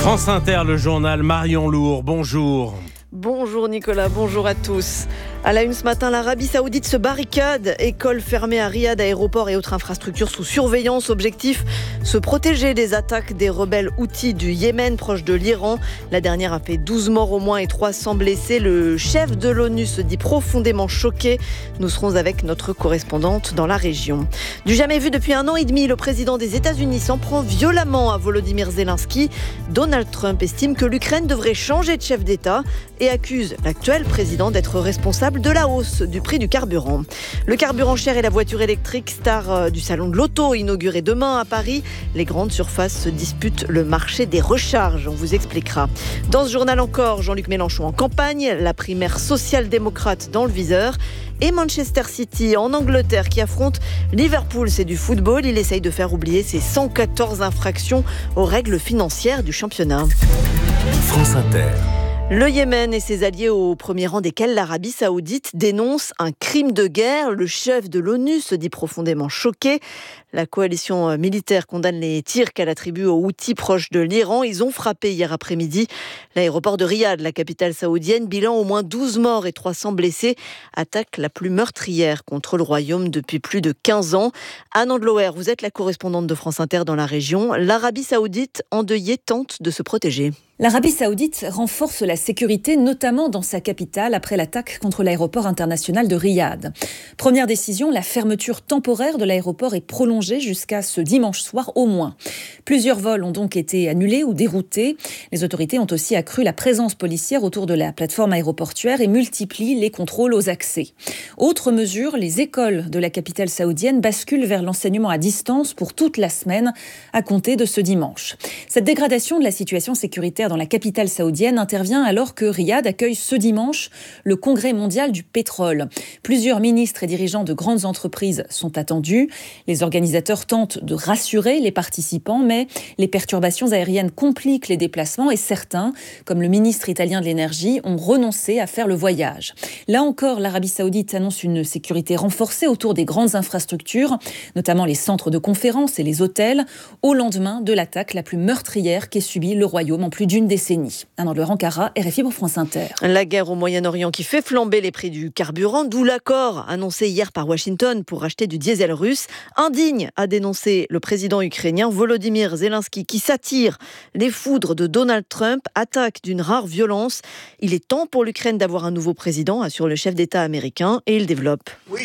France Inter, le journal Marion Lourd, bonjour. Bonjour Nicolas, bonjour à tous. À la une ce matin, l'Arabie Saoudite se barricade. Écoles fermées à Riyad, aéroports et autres infrastructures sous surveillance. Objectif, se protéger des attaques des rebelles houthis du Yémen, proche de l'Iran. La dernière a fait 12 morts au moins et 300 blessés. Le chef de l'ONU se dit profondément choqué. Nous serons avec notre correspondante dans la région. Du jamais vu depuis 1 an et demi, le président des États-Unis s'en prend violemment à Volodymyr Zelensky. Donald Trump estime que l'Ukraine devrait changer de chef d'État et accuse l'actuel président d'être responsable de la hausse du prix du carburant. Le carburant cher et la voiture électrique, star du salon de l'auto inauguré demain à Paris. Les grandes surfaces se disputent le marché des recharges, on vous expliquera. Dans ce journal encore, Jean-Luc Mélenchon en campagne, la primaire social-démocrate dans le viseur et Manchester City en Angleterre qui affronte Liverpool. C'est du football, il essaye de faire oublier ses 114 infractions aux règles financières du championnat. France Inter. Le Yémen et ses alliés, au premier rang desquels l'Arabie Saoudite, dénoncent un crime de guerre. Le chef de l'ONU se dit profondément choqué. La coalition militaire condamne les tirs qu'elle attribue aux Houthis proches de l'Iran. Ils ont frappé hier après-midi l'aéroport de Riyad, la capitale saoudienne. Bilan, au moins 12 morts et 300 blessés. Attaque la plus meurtrière contre le royaume depuis plus de 15 ans. Anne Andloer, vous êtes la correspondante de France Inter dans la région. L'Arabie Saoudite, endeuillée, tente de se protéger. L'Arabie Saoudite renforce la sécurité, notamment dans sa capitale, après l'attaque contre l'aéroport international de Riyad. Première décision, la fermeture temporaire de l'aéroport est prolongée jusqu'à ce dimanche soir au moins. Plusieurs vols ont donc été annulés ou déroutés. Les autorités ont aussi accru la présence policière autour de la plateforme aéroportuaire et multiplient les contrôles aux accès. Autre mesure, les écoles de la capitale saoudienne basculent vers l'enseignement à distance pour toute la semaine à compter de ce dimanche. Cette dégradation de la situation sécuritaire dans la capitale saoudienne intervient alors que Riyad accueille ce dimanche le congrès mondial du pétrole. Plusieurs ministres et dirigeants de grandes entreprises sont attendus. Les organisateurs tentent de rassurer les participants, mais les perturbations aériennes compliquent les déplacements et certains, comme le ministre italien de l'énergie, ont renoncé à faire le voyage. Là encore, l'Arabie Saoudite annonce une sécurité renforcée autour des grandes infrastructures, notamment les centres de conférences et les hôtels, au lendemain de l'attaque la plus meurtrière qu'ait subie le royaume en plus d'une décennie. Anne de Ankara, RFI pour France Inter. La guerre au Moyen-Orient qui fait flamber les prix du carburant, d'où l'accord annoncé hier par Washington pour acheter du diesel russe. Indigne, a dénoncé le président ukrainien Volodymyr Zelensky qui s'attire les foudres de Donald Trump, attaque d'une rare violence. Il est temps pour l'Ukraine d'avoir un nouveau président, assure le chef d'État américain, et il développe.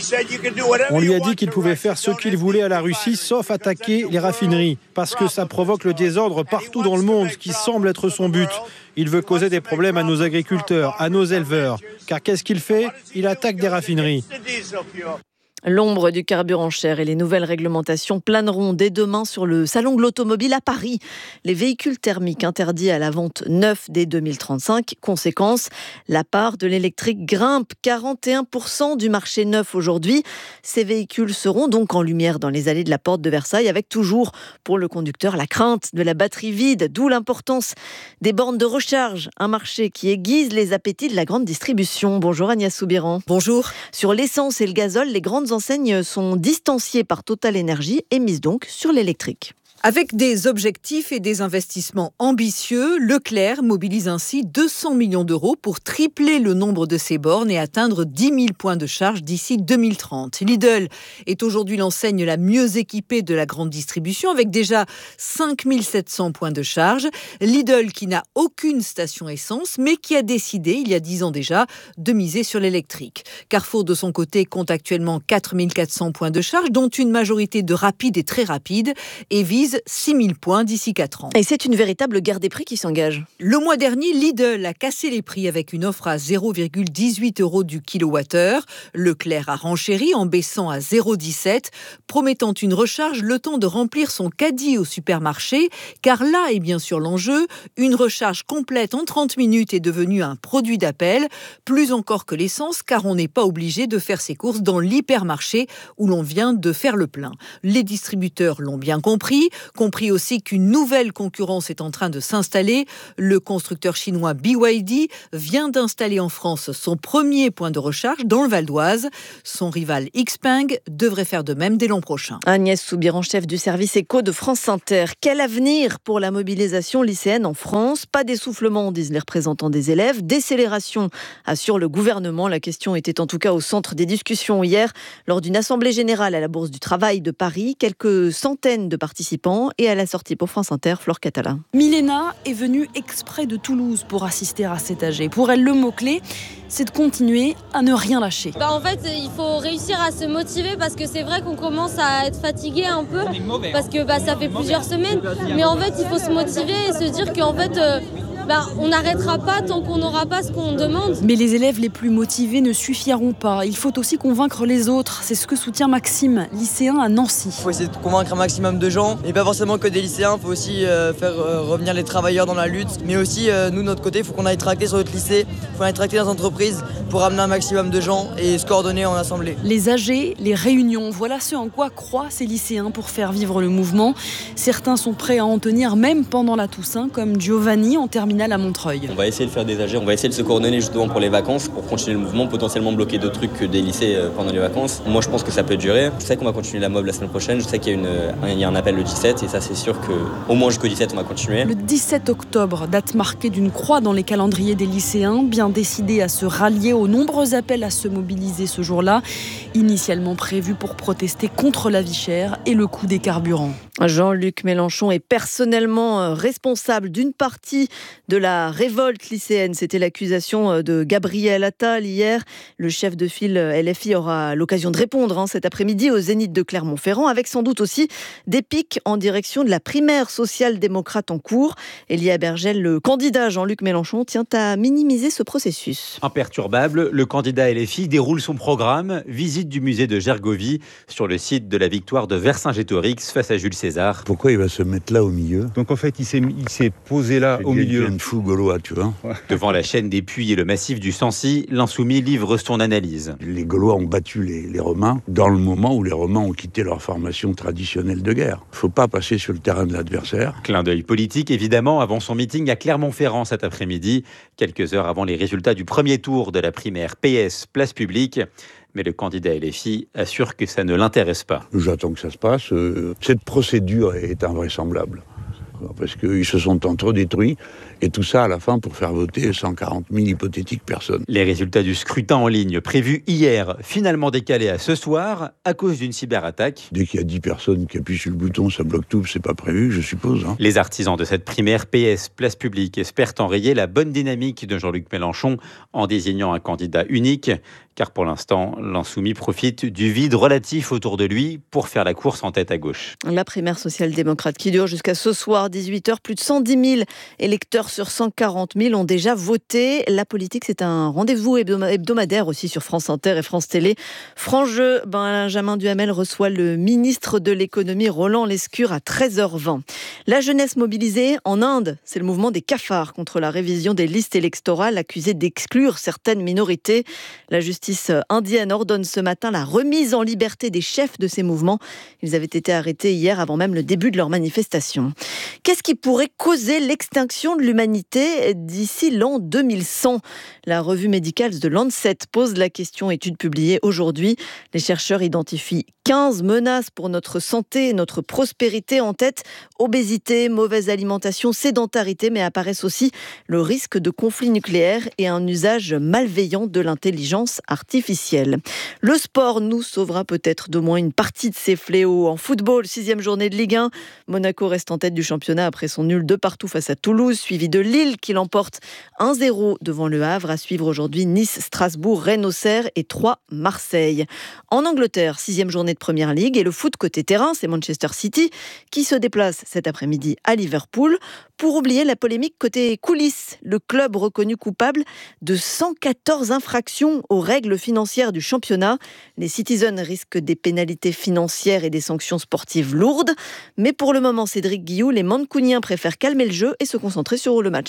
On lui a dit qu'il pouvait faire ce qu'il voulait à la Russie, sauf attaquer les raffineries, parce que ça provoque le désordre partout dans le monde, ce qui semble être son but. Il veut causer des problèmes à nos agriculteurs, à nos éleveurs. Car qu'est-ce qu'il fait ? Il attaque des raffineries. L'ombre du carburant cher et les nouvelles réglementations planeront dès demain sur le salon de l'automobile à Paris. Les véhicules thermiques interdits à la vente neufs dès 2035. Conséquence, la part de l'électrique grimpe, 41% du marché neuf aujourd'hui. Ces véhicules seront donc en lumière dans les allées de la porte de Versailles avec toujours pour le conducteur la crainte de la batterie vide, d'où l'importance des bornes de recharge. Un marché qui aiguise les appétits de la grande distribution. Bonjour Agnès Soubiran. Bonjour. Sur l'essence et le gazole, les grandes enseignes sont distanciées par Total Energy et misent donc sur l'électrique. Avec des objectifs et des investissements ambitieux, Leclerc mobilise ainsi 200 millions d'euros pour tripler le nombre de ses bornes et atteindre 10 000 points de charge d'ici 2030. Lidl est aujourd'hui l'enseigne la mieux équipée de la grande distribution avec déjà 5 700 points de charge. Lidl qui n'a aucune station essence mais qui a décidé, il y a 10 ans déjà, de miser sur l'électrique. Carrefour de son côté compte actuellement 4 400 points de charge dont une majorité de rapides et très rapides et vise 6 000 points d'ici 4 ans. Et c'est une véritable guerre des prix qui s'engage. Le mois dernier, Lidl a cassé les prix avec une offre à 0,18 € du kilowattheure. Leclerc a renchéri en baissant à 0,17, promettant une recharge le temps de remplir son caddie au supermarché. Car là est bien sûr l'enjeu, une recharge complète en 30 minutes est devenue un produit d'appel, plus encore que l'essence car on n'est pas obligé de faire ses courses dans l'hypermarché où l'on vient de faire le plein. Les distributeurs l'ont bien compris. compris aussi qu'une nouvelle concurrence est en train de s'installer. Le constructeur chinois BYD vient d'installer en France son premier point de recharge dans le Val d'Oise. Son rival Xpeng devrait faire de même dès l'an prochain. Agnès Soubiran, chef du service éco de France Inter. Quel avenir pour la mobilisation lycéenne en France ? Pas d'essoufflement, disent les représentants des élèves. Décélération, assure le gouvernement. La question était en tout cas au centre des discussions hier lors d'une assemblée générale à la Bourse du Travail de Paris. Quelques centaines de participants et à la sortie pour France Inter, Flore Catala. Milena est venue exprès de Toulouse pour assister à cet AG. Pour elle, le mot-clé, c'est de continuer à ne rien lâcher. En fait, il faut réussir à se motiver parce que c'est vrai qu'on commence à être fatigué un peu parce que ça fait plusieurs semaines. Mais en fait, il faut se motiver et se dire qu'en fait, on n'arrêtera pas tant qu'on n'aura pas ce qu'on demande. Mais les élèves les plus motivés ne suffiront pas. Il faut aussi convaincre les autres. C'est ce que soutient Maxime, lycéen à Nancy. Il faut essayer de convaincre un maximum de gens, et pas forcément que des lycéens. Il faut aussi faire revenir les travailleurs dans la lutte. Mais aussi, nous, de notre côté, il faut qu'on aille tracter sur notre lycée, il faut aller tracter dans les entreprises pour amener un maximum de gens et se coordonner en assemblée. Les AG, les réunions, voilà ce en quoi croient ces lycéens pour faire vivre le mouvement. Certains sont prêts à en tenir même pendant la Toussaint, comme Giovanni en terminale à Montreuil. On va essayer de faire des AG, on va essayer de se coordonner justement pour les vacances, pour continuer le mouvement, potentiellement bloquer d'autres trucs que des lycées pendant les vacances. Moi je pense que ça peut durer. Je sais qu'on va continuer la mob la semaine prochaine, je sais qu'il y a un appel le 17 et ça c'est sûr qu'au moins jusqu'au 17 on va continuer. Le 17 octobre, date marquée d'une croix dans les calendriers des lycéens, bien décidés à se rallier aux nombreux appels à se mobiliser ce jour-là, initialement prévus pour protester contre la vie chère et le coût des carburants. Jean-Luc Mélenchon est personnellement responsable d'une partie de la révolte lycéenne. C'était l'accusation de Gabriel Attal hier. Le chef de file LFI aura l'occasion de répondre cet après-midi au Zénith de Clermont-Ferrand, avec sans doute aussi des pics en direction de la primaire social-démocrate en cours. Elia Bergel, le candidat Jean-Luc Mélenchon, tient à minimiser ce processus. Imperturbable, le candidat LFI déroule son programme, visite du musée de Gergovie sur le site de la victoire de Vercingétorix face à Jules César. Pourquoi il va se mettre là au milieu ? Donc en fait, il s'est posé là au milieu. Un fou gaulois, tu vois. Ouais. Devant la chaîne des Puys et le massif du Sancy, l'insoumis livre son analyse. Les Gaulois ont battu les Romains dans le moment où les Romains ont quitté leur formation traditionnelle de guerre. Il ne faut pas passer sur le terrain de l'adversaire. Clin d'œil politique, évidemment, avant son meeting à Clermont-Ferrand cet après-midi, quelques heures avant les résultats du premier tour de la primaire PS Place Publique. Mais le candidat LFI assure que ça ne l'intéresse pas. J'attends que ça se passe. Cette procédure est invraisemblable. Parce qu'ils se sont entre-détruits, et tout ça à la fin pour faire voter 140 000 hypothétiques personnes. Les résultats du scrutin en ligne prévus hier, finalement décalés à ce soir à cause d'une cyberattaque. Dès qu'il y a 10 personnes qui appuient sur le bouton, ça bloque tout, c'est pas prévu, je suppose. Les artisans de cette primaire PS Place Publique espèrent enrayer la bonne dynamique de Jean-Luc Mélenchon en désignant un candidat unique. Car pour l'instant, l'insoumis profite du vide relatif autour de lui pour faire la course en tête à gauche. La primaire social-démocrate qui dure jusqu'à ce soir, 18h, plus de 110 000 électeurs sur 140 000 ont déjà voté. La politique, c'est un rendez-vous hebdomadaire aussi sur France Inter et France Télé. Franc jeu, Benjamin Duhamel reçoit le ministre de l'économie Roland Lescure à 13h20. La jeunesse mobilisée en Inde, c'est le mouvement des cafards contre la révision des listes électorales accusées d'exclure certaines minorités. La justice indienne ordonne ce matin la remise en liberté des chefs de ces mouvements. Ils avaient été arrêtés hier avant même le début de leur manifestation. Qu'est-ce qui pourrait causer l'extinction de l'humanité d'ici l'an 2100 ? La revue médicale de Lancet pose la question, étude publiée aujourd'hui. Les chercheurs identifient 15 menaces pour notre santé et notre prospérité en tête. Obésité, mauvaise alimentation, sédentarité, mais apparaissent aussi le risque de conflit nucléaire et un usage malveillant de l'intelligence artificielle. Le sport nous sauvera peut-être d'au moins une partie de ces fléaux. En football, 6e journée de Ligue 1, Monaco reste en tête du championnat après son nul de partout face à Toulouse, suivi de Lille qui l'emporte 1-0 devant le Havre. À suivre aujourd'hui Nice, Strasbourg, Rennes, Auxerre et 3 Marseille. En Angleterre, 6e journée de Première Ligue et le foot côté terrain, c'est Manchester City qui se déplace cet après-midi à Liverpool pour oublier la polémique côté coulisses. Le club reconnu coupable de 114 infractions aux règles financières du championnat. Les Citizens risquent des pénalités financières et des sanctions sportives lourdes. Mais pour le moment, Cédric Guillou, les Mancuniens préfèrent calmer le jeu et se concentrer sur le match.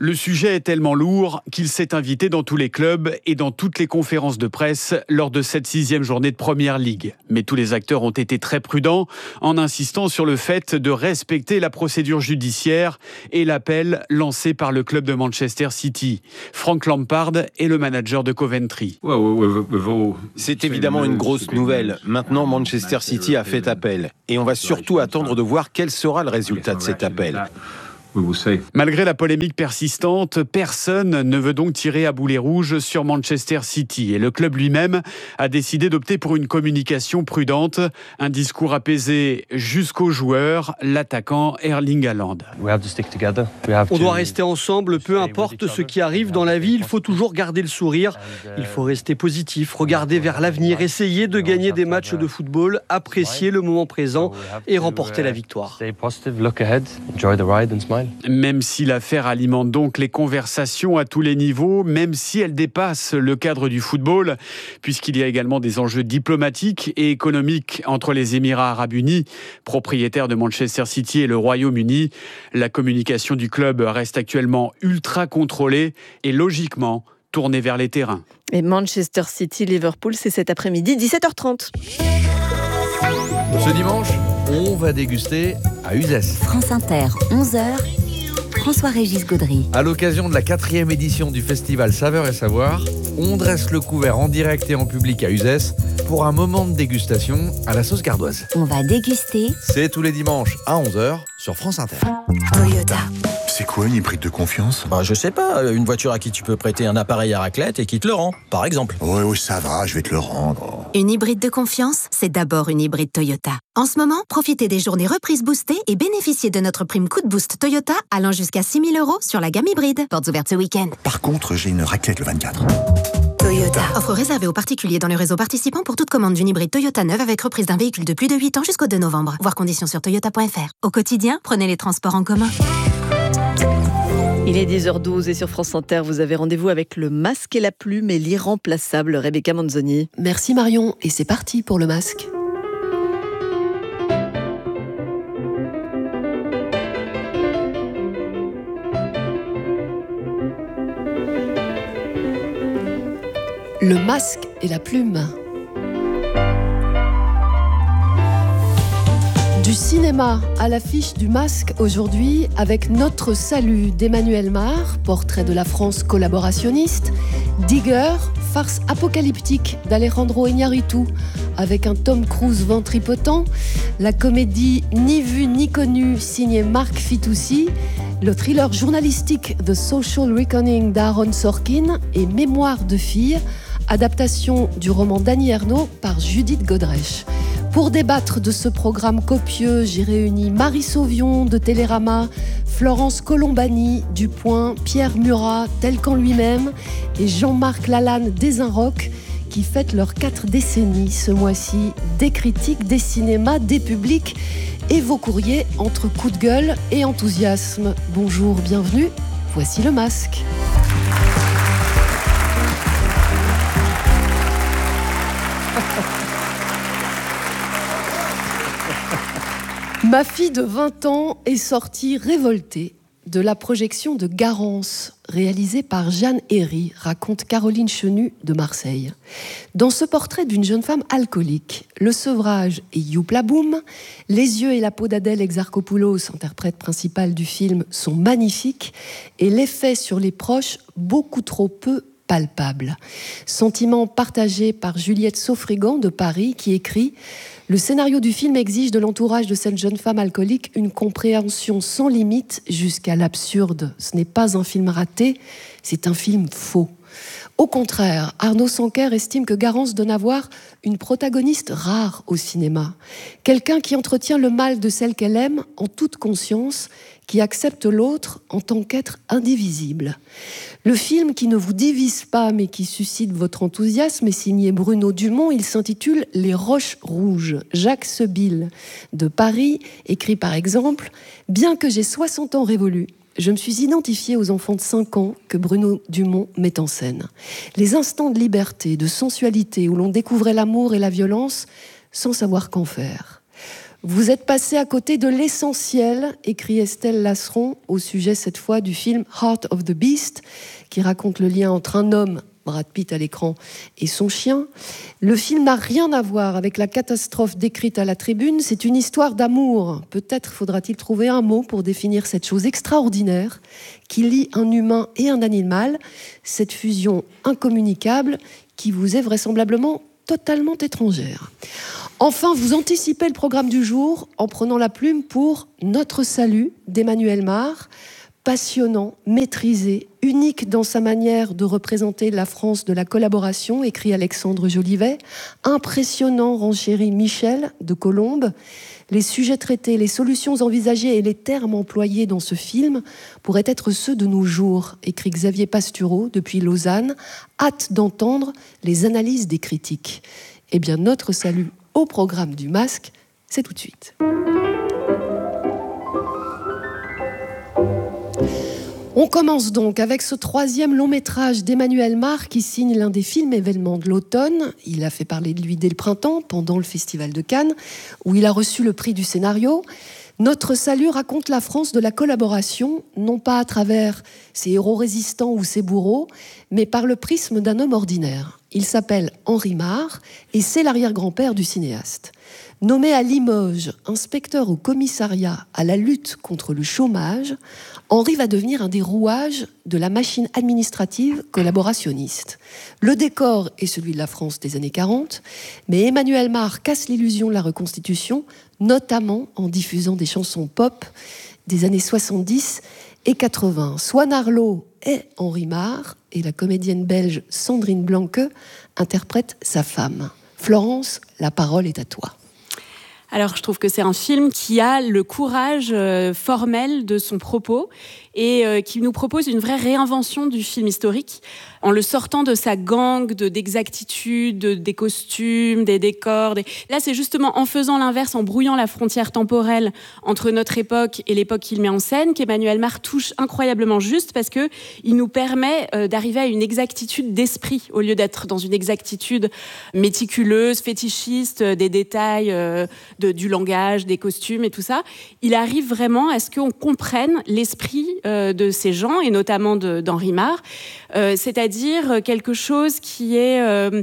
Le sujet est tellement lourd qu'il s'est invité dans tous les clubs et dans toutes les conférences de presse lors de cette 6e journée de Premier League. Mais tous les acteurs ont été très prudents en insistant sur le fait de respecter la procédure judiciaire et l'appel lancé par le club de Manchester City. Frank Lampard est le manager de Coventry. C'est évidemment une grosse nouvelle. Maintenant, Manchester City a fait appel. Et on va surtout attendre de voir quel sera le résultat de cet appel. Malgré la polémique persistante, personne ne veut donc tirer à boulet rouge sur Manchester City. Et le club lui-même a décidé d'opter pour une communication prudente, un discours apaisé jusqu'aux joueurs, l'attaquant Erling Haaland. On doit rester ensemble, peu importe ce qui arrive dans la vie, il faut toujours garder le sourire. Il faut rester positif, regarder vers l'avenir, essayer de gagner des matchs de football, apprécier le moment présent et remporter la victoire. Même si l'affaire alimente donc les conversations à tous les niveaux, même si elle dépasse le cadre du football, puisqu'il y a également des enjeux diplomatiques et économiques entre les Émirats arabes unis, propriétaires de Manchester City, et le Royaume-Uni, la communication du club reste actuellement ultra contrôlée et logiquement tournée vers les terrains. Et Manchester City-Liverpool, c'est cet après-midi, 17h30. Ce dimanche, on va déguster à Uzès. France Inter, 11h, François-Régis Gaudry. À l'occasion de la 4e édition du festival Saveurs et Savoir, on dresse le couvert en direct et en public à Uzès pour un moment de dégustation à la sauce gardoise. On va déguster. C'est tous les dimanches à 11h sur France Inter. Toyota. C'est quoi une hybride de confiance ? Je sais pas, une voiture à qui tu peux prêter un appareil à raclette et qui te le rend, par exemple. Oui, ça va, je vais te le rendre. Une hybride de confiance, c'est d'abord une hybride Toyota. En ce moment, profitez des journées reprises boostées et bénéficiez de notre prime coup de boost Toyota allant jusqu'à 6 000 € sur la gamme hybride. Portes ouvertes ce week-end. Par contre, j'ai une raclette le 24. Toyota. Offre réservée aux particuliers dans le réseau participant pour toute commande d'une hybride Toyota neuve avec reprise d'un véhicule de plus de 8 ans jusqu'au 2 novembre. Voir conditions sur toyota.fr. Au quotidien, prenez les transports en commun. Il est 10h12 et sur France Inter, vous avez rendez-vous avec le masque et la plume et l'irremplaçable Rebecca Manzoni. Merci Marion, et c'est parti pour le masque. Le masque et la plume. Du cinéma à l'affiche du masque aujourd'hui avec Notre salut d'Emmanuel Mar, portrait de la France collaborationniste, Digger, farce apocalyptique d'Alejandro Iñárritu avec un Tom Cruise ventripotent, la comédie Ni vu ni connu signée Marc Fitoussi, le thriller journalistique The Social Reckoning d'Aaron Sorkin et Mémoire de fille, adaptation du roman d'Annie Ernaux par Judith Godrèche. Pour débattre de ce programme copieux, j'ai réuni Marie Sauvion de Télérama, Florence Colombani du Point, Pierre Murat, tel qu'en lui-même, et Jean-Marc Lalanne des Inrocks, qui fêtent leurs 4 décennies ce mois-ci, des critiques, des cinémas, des publics et vos courriers entre coups de gueule et enthousiasme. Bonjour, bienvenue, voici le masque. Ma fille de 20 ans est sortie révoltée de la projection de Garance, réalisée par Jeanne Herry, raconte Caroline Chenu de Marseille. Dans ce portrait d'une jeune femme alcoolique, le sevrage et Youpla Boum, les yeux et la peau d'Adèle Exarchopoulos, interprète principale du film, sont magnifiques et l'effet sur les proches beaucoup trop peu palpable. Sentiment partagé par Juliette Saufrigan de Paris qui écrit « Le scénario du film exige de l'entourage de cette jeune femme alcoolique une compréhension sans limite jusqu'à l'absurde. Ce n'est pas un film raté, c'est un film faux. » Au contraire, Arnaud Sanquer estime que Garance donne à voir une protagoniste rare au cinéma. Quelqu'un qui entretient le mal de celle qu'elle aime en toute conscience, qui accepte l'autre en tant qu'être indivisible. Le film qui ne vous divise pas mais qui suscite votre enthousiasme est signé Bruno Dumont. Il s'intitule « Les Roches Rouges ». Jacques Sebille de Paris écrit par exemple « Bien que j'ai 60 ans révolus, je me suis identifiée aux enfants de 5 ans que Bruno Dumont met en scène. Les instants de liberté, de sensualité où l'on découvrait l'amour et la violence sans savoir qu'en faire. Vous êtes passé à côté de l'essentiel, écrit Estelle Lasseron, au sujet cette fois du film Heart of the Beast, qui raconte le lien entre un homme, Brad Pitt à l'écran, et son chien. Le film n'a rien à voir avec la catastrophe décrite à la tribune, c'est une histoire d'amour. Peut-être faudra-t-il trouver un mot pour définir cette chose extraordinaire qui lie un humain et un animal, cette fusion incommunicable qui vous est vraisemblablement totalement étrangère. Enfin, vous anticipez le programme du jour en prenant la plume pour Notre salut d'Emmanuel Mare. Passionnant, maîtrisé, unique dans sa manière de représenter la France de la collaboration, écrit Alexandre Jolivet. Impressionnant, renchérit Michel de Colombe. Les sujets traités, les solutions envisagées et les termes employés dans ce film pourraient être ceux de nos jours, écrit Xavier Pastureau depuis Lausanne. Hâte d'entendre les analyses des critiques. Eh bien, Notre salut au programme du Masque, c'est tout de suite. On commence donc avec ce 3e long-métrage d'Emmanuel Mare qui signe l'un des films événements de l'automne. Il a fait parler de lui dès le printemps, pendant le Festival de Cannes, où il a reçu le prix du scénario. Notre salut raconte la France de la collaboration, non pas à travers ses héros résistants ou ses bourreaux, mais par le prisme d'un homme ordinaire. Il s'appelle Henri Mare et c'est l'arrière-grand-père du cinéaste. Nommé à Limoges, inspecteur au commissariat à la lutte contre le chômage, Henri va devenir un des rouages de la machine administrative collaborationniste. Le décor est celui de la France des années 40, mais Emmanuel Mare casse l'illusion de la reconstitution, notamment en diffusant des chansons pop des années 70 et 80. Swan Arlo est Henri Mare et la comédienne belge Sandrine Blanque interprète sa femme. Florence, la parole est à toi. Alors, je trouve que c'est un film qui a le courage formel de son propos et qui nous propose une vraie réinvention du film historique en le sortant de sa gangue d'exactitude, des costumes, des décors. Là, c'est justement en faisant l'inverse, en brouillant la frontière temporelle entre notre époque et l'époque qu'il met en scène, qu'Emmanuel Mare touche incroyablement juste parce que il nous permet d'arriver à une exactitude d'esprit au lieu d'être dans une exactitude méticuleuse, fétichiste, des détails du langage, des costumes et tout ça. Il arrive vraiment à ce qu'on comprenne l'esprit de ces gens et notamment d'Henri Mare, c'est-à-dire quelque chose qui est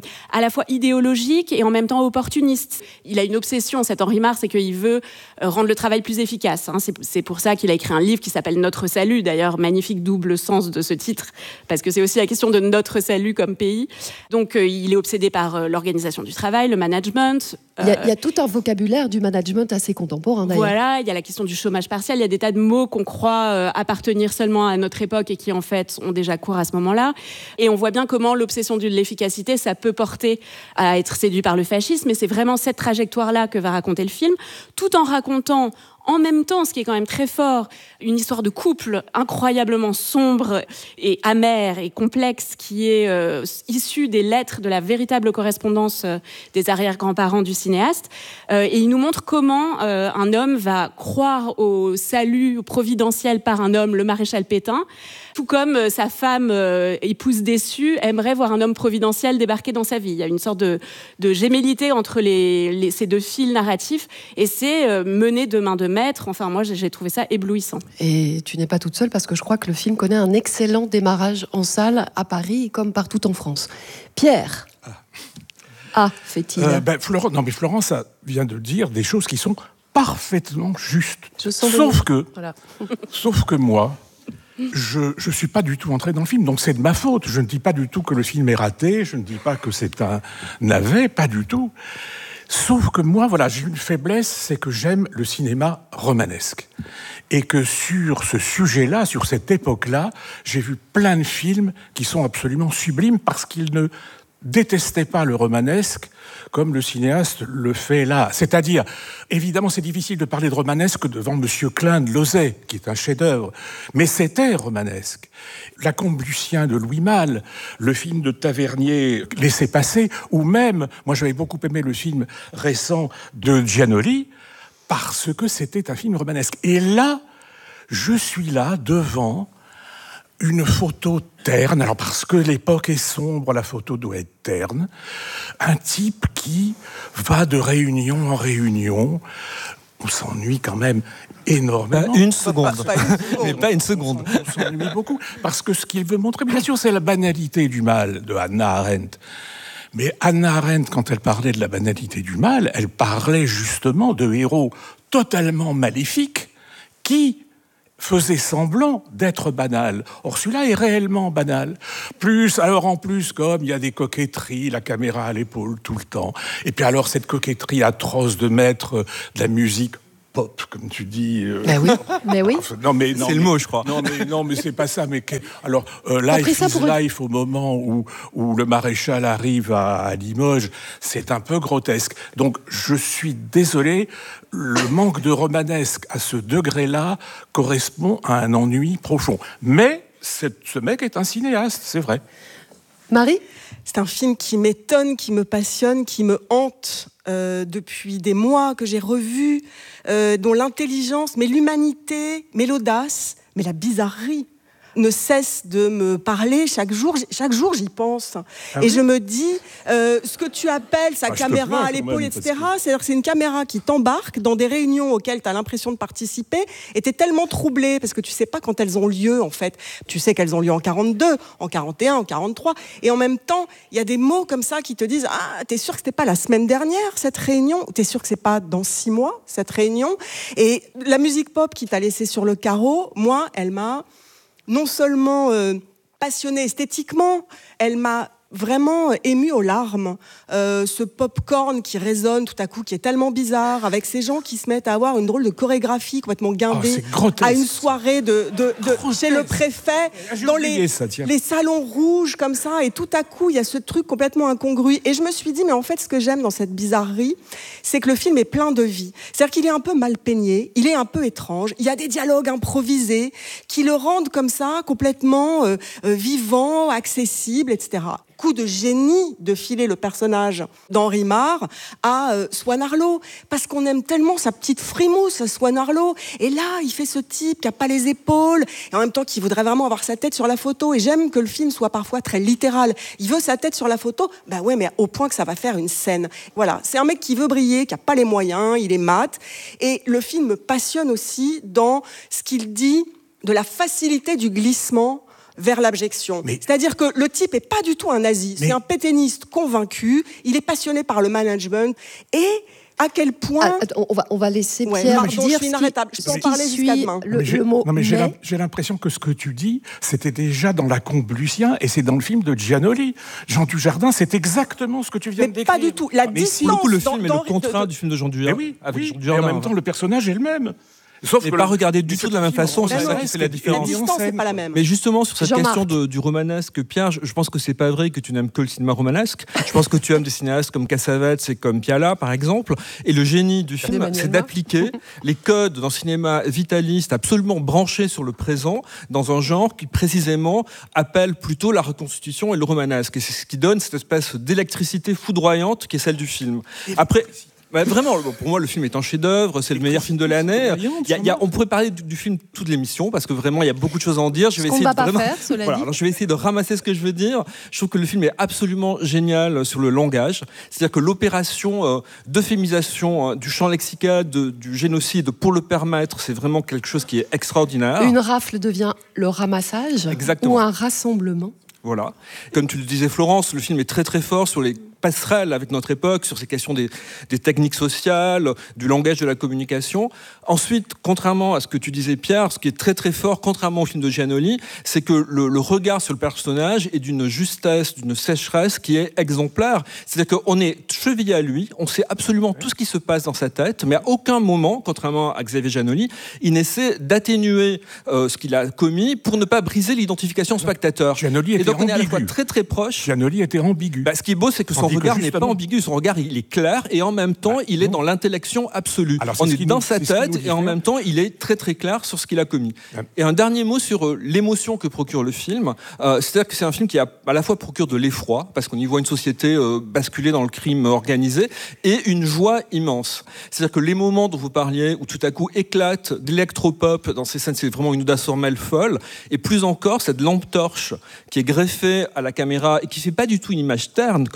à la fois idéologique et en même temps opportuniste. Il a une obsession, cet Henri Mare, c'est qu'il veut rendre le travail plus efficace. Hein. C'est pour ça qu'il a écrit un livre qui s'appelle Notre salut, d'ailleurs, magnifique double sens de ce titre, parce que c'est aussi la question de notre salut comme pays. Donc il est obsédé par l'organisation du travail, le management. Il y a tout un vocabulaire du management assez contemporain, d'ailleurs. Voilà, il y a la question du chômage partiel, il y a des tas de mots qu'on croit appartenir seulement à notre époque et qui en fait ont déjà cours à ce moment-là. Et on voit bien comment l'obsession de l'efficacité, ça peut porter à être séduit par le fascisme, et c'est vraiment cette trajectoire-là que va raconter le film, tout en racontant en même temps, ce qui est quand même très fort, une histoire de couple incroyablement sombre et amère et complexe qui est issue des lettres de la véritable correspondance des arrière-grands-parents du cinéaste. Et il nous montre comment un homme va croire au salut providentiel par un homme, le maréchal Pétain, tout comme sa femme, épouse déçue, aimerait voir un homme providentiel débarquer dans sa vie. Il y a une sorte de gémellité entre ces deux fils narratifs, et c'est mené de main de maître. Enfin, moi, j'ai trouvé ça éblouissant. Et tu n'es pas toute seule, parce que je crois que le film connaît un excellent démarrage en salle à Paris, comme partout en France. Pierre. Fait-il. Florence vient de dire des choses qui sont parfaitement justes. Sauf que moi, je suis pas du tout entré dans le film, donc c'est de ma faute. Je ne dis pas du tout que le film est raté, je ne dis pas que c'est un navet, pas du tout. Sauf que moi, j'ai une faiblesse, c'est que j'aime le cinéma romanesque. Et que sur ce sujet-là, sur cette époque-là, j'ai vu plein de films qui sont absolument sublimes parce qu'ils ne détestaient pas le romanesque comme le cinéaste le fait là. C'est-à-dire, évidemment, c'est difficile de parler de romanesque devant Monsieur Klein de Lauzet, qui est un chef-d'œuvre, mais c'était romanesque. La Comte Lucien de Louis Malle, le film de Tavernier, Laissez passer, ou même, moi j'avais beaucoup aimé le film récent de Giannoli, parce que c'était un film romanesque. Et là, je suis là devant une photo terne, alors parce que l'époque est sombre, la photo doit être terne, un type qui va de réunion en réunion, on s'ennuie quand même énormément. Pas une seconde. Mais pas une seconde. On s'ennuie beaucoup. Parce que ce qu'il veut montrer, bien sûr, c'est la banalité du mal de Hannah Arendt. Mais Hannah Arendt, quand elle parlait de la banalité du mal, elle parlait justement de héros totalement maléfiques qui faisaient semblant d'être banals. Or, celui-là est réellement banal. En plus, comme il y a des coquetteries, la caméra à l'épaule tout le temps. Et puis alors, cette coquetterie atroce de mettre de la musique pop, comme tu dis. Mais oui. C'est le mot, je crois. Non, mais c'est pas ça. Alors, Life is Life, au moment où le maréchal arrive à Limoges, c'est un peu grotesque. Donc, je suis désolé, le manque de romanesque à ce degré-là correspond à un ennui profond. Mais ce mec est un cinéaste, c'est vrai. Marie ? C'est un film qui m'étonne, qui me passionne, qui me hante depuis des mois, que j'ai revu, dont l'intelligence, mais l'humanité, mais l'audace, mais la bizarrerie ne cesse de me parler chaque jour j'y pense. Et je me dis, ce que tu appelles sa caméra à l'épaule, etc., c'est-à-dire que c'est une caméra qui t'embarque dans des réunions auxquelles tu as l'impression de participer, et tu es tellement troublé, parce que tu sais pas quand elles ont lieu, en fait. Tu sais qu'elles ont lieu en 42, en 41, en 43, et en même temps, il y a des mots comme ça qui te disent « Ah, t'es sûr que c'était pas la semaine dernière, cette réunion ? T'es sûr que c'est pas dans 6 mois, cette réunion ?» Et la musique pop qui t'a laissé sur le carreau, moi, elle m'a non seulement passionnée esthétiquement, elle m'a vraiment émue aux larmes. Ce pop-corn qui résonne tout à coup, qui est tellement bizarre, avec ces gens qui se mettent à avoir une drôle de chorégraphie complètement guindée à une soirée chez le préfet, dans les salons rouges comme ça, et tout à coup, il y a ce truc complètement incongru. Et je me suis dit, mais en fait, ce que j'aime dans cette bizarrerie, c'est que le film est plein de vie. C'est-à-dire qu'il est un peu mal peigné, il est un peu étrange, il y a des dialogues improvisés qui le rendent comme ça, complètement vivant, accessible, etc. Coup de génie de filer le personnage d'Henri Marre à Swan Arlo, parce qu'on aime tellement sa petite frimousse, Swan Arlo. Et là, il fait ce type qui a pas les épaules, et en même temps qui voudrait vraiment avoir sa tête sur la photo. Et j'aime que le film soit parfois très littéral. Il veut sa tête sur la photo, bah ouais, mais au point que ça va faire une scène. Voilà, c'est un mec qui veut briller, qui a pas les moyens, il est mat. Et le film me passionne aussi dans ce qu'il dit de la facilité du glissement vers l'abjection. C'est-à-dire que le type est pas du tout un nazi, c'est un pétainiste convaincu, il est passionné par le management, et à quel point... on va laisser Pierre dire... Je suis inarrêtable, je peux en parler jusqu'à demain. J'ai l'impression que ce que tu dis, c'était déjà dans La Comte Lucien, et c'est dans le film de Giannoli. Jean Dujardin, c'est exactement ce que tu viens de décrire. Mais pas du tout. La distance... Pour le film est le contrat du film de Jean Dujardin. Et en même temps, le personnage est le même. Sauf que pas regardé du tout de la même façon, c'est ça qui fait la différence. La distance n'est pas la même. Mais justement, sur cette question du romanesque, Pierre, je pense que c'est pas vrai que tu n'aimes que le cinéma romanesque. Je pense que tu aimes des cinéastes comme Cassavetes et comme Piala, par exemple. Et le génie du film, c'est d'appliquer les codes d'un cinéma vitaliste, absolument branché sur le présent, dans un genre qui, précisément, appelle plutôt la reconstitution et le romanesque. Et c'est ce qui donne cette espèce d'électricité foudroyante qui est celle du film. Après... vraiment, pour moi, le film est un chef-d'œuvre, c'est le meilleur film de l'année. On pourrait parler du film toute l'émission, parce que vraiment, il y a beaucoup de choses à en dire. Je vais essayer de ramasser ce que je veux dire. Je trouve que le film est absolument génial sur le langage. C'est-à-dire que l'opération d'euphémisation du champ lexical du génocide pour le permettre, c'est vraiment quelque chose qui est extraordinaire. Une rafle devient le ramassage. Exactement. Ou un rassemblement. Voilà. Comme tu le disais, Florence, le film est très très fort sur les passerelle avec notre époque, sur ces questions des techniques sociales, du langage de la communication. Ensuite, contrairement à ce que tu disais, Pierre, ce qui est très très fort, contrairement au film de Giannoli, c'est que le regard sur le personnage est d'une justesse, d'une sécheresse qui est exemplaire. C'est-à-dire qu'on est chevillé à lui, on sait absolument tout ce qui se passe dans sa tête, mais à aucun moment, contrairement à Xavier Giannoli, il n'essaie d'atténuer ce qu'il a commis pour ne pas briser l'identification spectateur. Giannoli était et donc on est à la ambigu. fois très très proche. Giannoli était ambigu. Ce qui est beau, c'est que son regard n'est pas ambigu, son regard il est clair et en même temps il est dans l'intellection absolue. Alors, on est dans sa tête et en même temps il est très très clair sur ce qu'il a commis. Et un dernier mot sur l'émotion que procure le film. C'est-à-dire que c'est un film qui à la fois procure de l'effroi, parce qu'on y voit une société basculer dans le crime organisé, et une joie immense. C'est-à-dire que les moments dont vous parliez, où tout à coup éclate d'électropop dans ces scènes, c'est vraiment une audace formelle folle, et plus encore cette lampe torche qui est greffée à la caméra et qui fait pas du tout une image terne, comme tu l'as dit,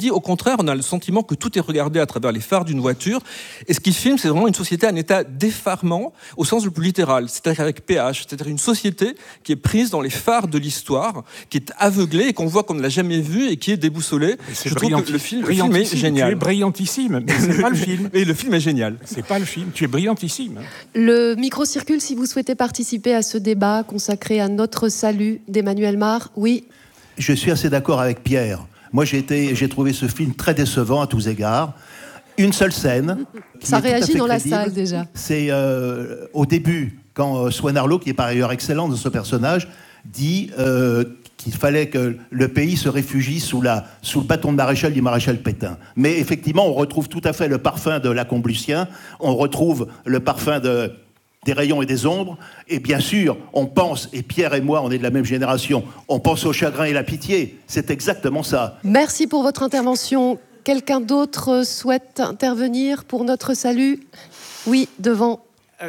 dit, au contraire, on a le sentiment que tout est regardé à travers les phares d'une voiture. Et ce qu'il filme, c'est vraiment une société en état d'effarement, au sens le plus littéral, c'est-à-dire avec PH, c'est-à-dire une société qui est prise dans les phares de l'histoire, qui est aveuglée et qu'on voit qu'on ne l'a jamais vue et qui est déboussolée. Je trouve que le film est génial. Tu es brillantissime, mais c'est pas le film. Et le film est génial. C'est pas le film, tu es brillantissime. Le micro circule si vous souhaitez participer à ce débat consacré à Notre salut d'Emmanuel Mar. Oui. Je suis assez d'accord avec Pierre. Moi, j'ai trouvé ce film très décevant à tous égards. Une seule scène. Ça réagit dans la salle déjà. C'est au début, quand Swan Arlo, qui est par ailleurs excellent dans ce personnage, dit qu'il fallait que le pays se réfugie sous le bâton de maréchal du maréchal Pétain. Mais effectivement, on retrouve tout à fait le parfum de Lacombe-Lucien, on retrouve le parfum des rayons et des ombres, et bien sûr, on pense, et Pierre et moi, on est de la même génération, on pense au chagrin et la pitié. C'est exactement ça. Merci pour votre intervention. Quelqu'un d'autre souhaite intervenir pour Notre salut? Oui, devant.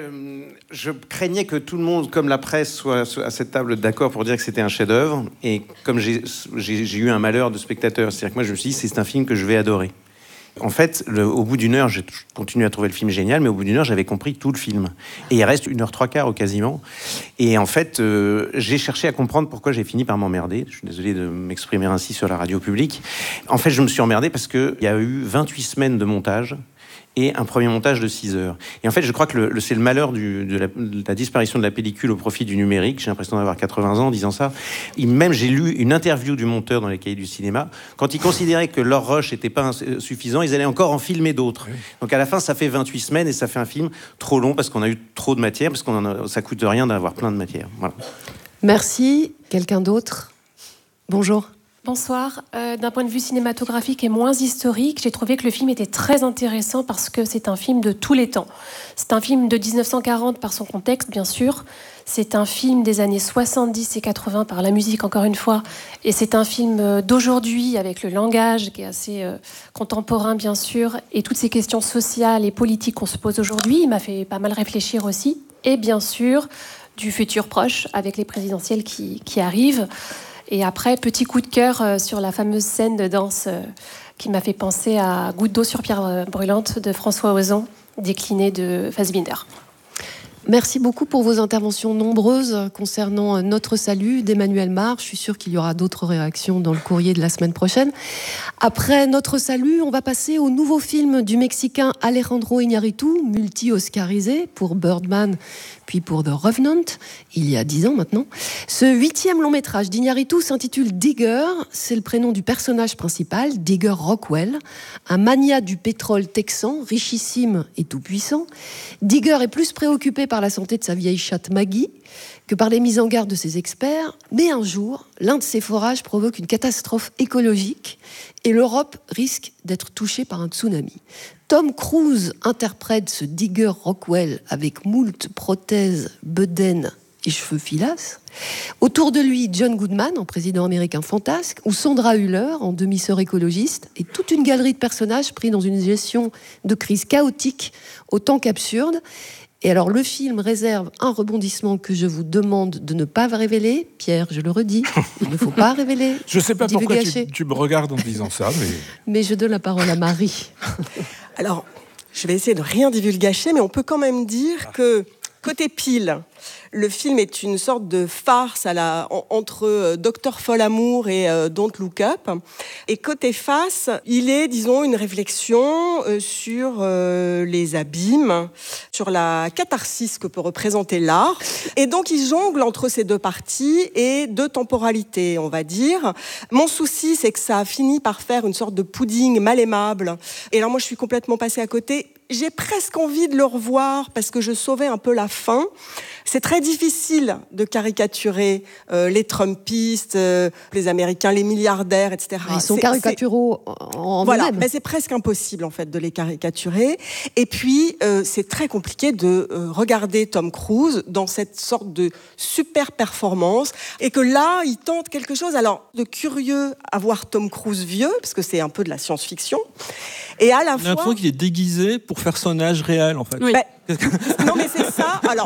Je craignais que tout le monde, comme la presse, soit à cette table d'accord pour dire que c'était un chef-d'œuvre. Et comme j'ai eu un malheur de spectateur, c'est-à-dire que moi je me suis dit c'est un film que je vais adorer. En fait, au bout d'une heure, j'ai continué à trouver le film génial, mais au bout d'une heure, j'avais compris tout le film. Et il reste 1h03 quasiment. Et en fait, j'ai cherché à comprendre pourquoi j'ai fini par m'emmerder. Je suis désolé de m'exprimer ainsi sur la radio publique. En fait, je me suis emmerdé parce qu'il y a eu 28 semaines de montage et un premier montage de 6 heures. Et en fait, je crois que c'est le malheur de la disparition de la pellicule au profit du numérique. J'ai l'impression d'avoir 80 ans en disant ça. Même j'ai lu une interview du monteur dans les cahiers du cinéma. Quand il considérait que leur rush n'était pas suffisant, ils allaient encore en filmer d'autres. Oui. Donc à la fin, ça fait 28 semaines et ça fait un film trop long parce qu'on a eu trop de matière, parce que ça coûte rien d'avoir plein de matière. Voilà. Merci. Quelqu'un d'autre? Bonjour. Bonsoir. D'un point de vue cinématographique et moins historique, j'ai trouvé que le film était très intéressant parce que c'est un film de tous les temps. C'est un film de 1940 par son contexte, bien sûr. C'est un film des années 70 et 80 par la musique, encore une fois. Et c'est un film d'aujourd'hui avec le langage qui est assez contemporain, bien sûr. Et toutes ces questions sociales et politiques qu'on se pose aujourd'hui, il m'a fait pas mal réfléchir aussi. Et bien sûr, du futur proche avec les présidentielles qui arrivent. Et après, petit coup de cœur sur la fameuse scène de danse qui m'a fait penser à Goutte d'eau sur pierre brûlante de François Ozon, décliné de Fassbinder. Merci beaucoup pour vos interventions nombreuses concernant Notre salut d'Emmanuel Mar. Je suis sûre qu'il y aura d'autres réactions dans le courrier de la semaine prochaine. Après Notre salut, on va passer au nouveau film du Mexicain Alejandro Iñárritu, multi-oscarisé pour Birdman, puis pour The Revenant, il y a 10 ans maintenant. Ce 8e long métrage d'Iñárritu s'intitule Digger. C'est le prénom du personnage principal, Digger Rockwell, un magnat du pétrole texan, richissime et tout-puissant. Digger est plus préoccupé par la santé de sa vieille chatte Maggie que par les mises en garde de ses experts. Mais un jour, l'un de ses forages provoque une catastrophe écologique et l'Europe risque d'être touchée par un tsunami. Tom Cruise interprète ce Digger Rockwell avec moult prothèses, bedaines et cheveux filasses. Autour de lui, John Goodman en président américain fantasque, ou Sandra Hüller en demi-sœur écologiste, et toute une galerie de personnages pris dans une gestion de crise chaotique autant qu'absurde. Et alors, le film réserve un rebondissement que je vous demande de ne pas révéler. Pierre, je le redis, il ne faut pas révéler. Je ne sais pas pourquoi tu me regardes en disant ça, mais je donne la parole à Marie. Alors, je vais essayer de rien divulgacher, mais on peut quand même dire que, côté pile, le film est une sorte de farce entre Dr. Folamour et Don't Look Up. Et côté face, il est, disons, une réflexion sur les abîmes, sur la catharsis que peut représenter l'art. Et donc, il jongle entre ces deux parties et deux temporalités, on va dire. Mon souci, c'est que ça a fini par faire une sorte de pudding mal aimable. Et alors, moi, je suis complètement passée à côté. J'ai presque envie de le revoir parce que je sauvais un peu la fin. C'est très difficile de caricaturer les Trumpistes, les Américains, les milliardaires, etc. Ils sont caricaturaux en voilà, eux-mêmes. Mais c'est presque impossible en fait de les caricaturer. Et puis c'est très compliqué de regarder Tom Cruise dans cette sorte de super performance et que là il tente quelque chose. Alors de curieux à voir Tom Cruise vieux parce que c'est un peu de la science-fiction. Et à la fois, on a l'impression qu'il est déguisé pour faire son âge réel en fait. Oui. Non mais c'est ça. Alors.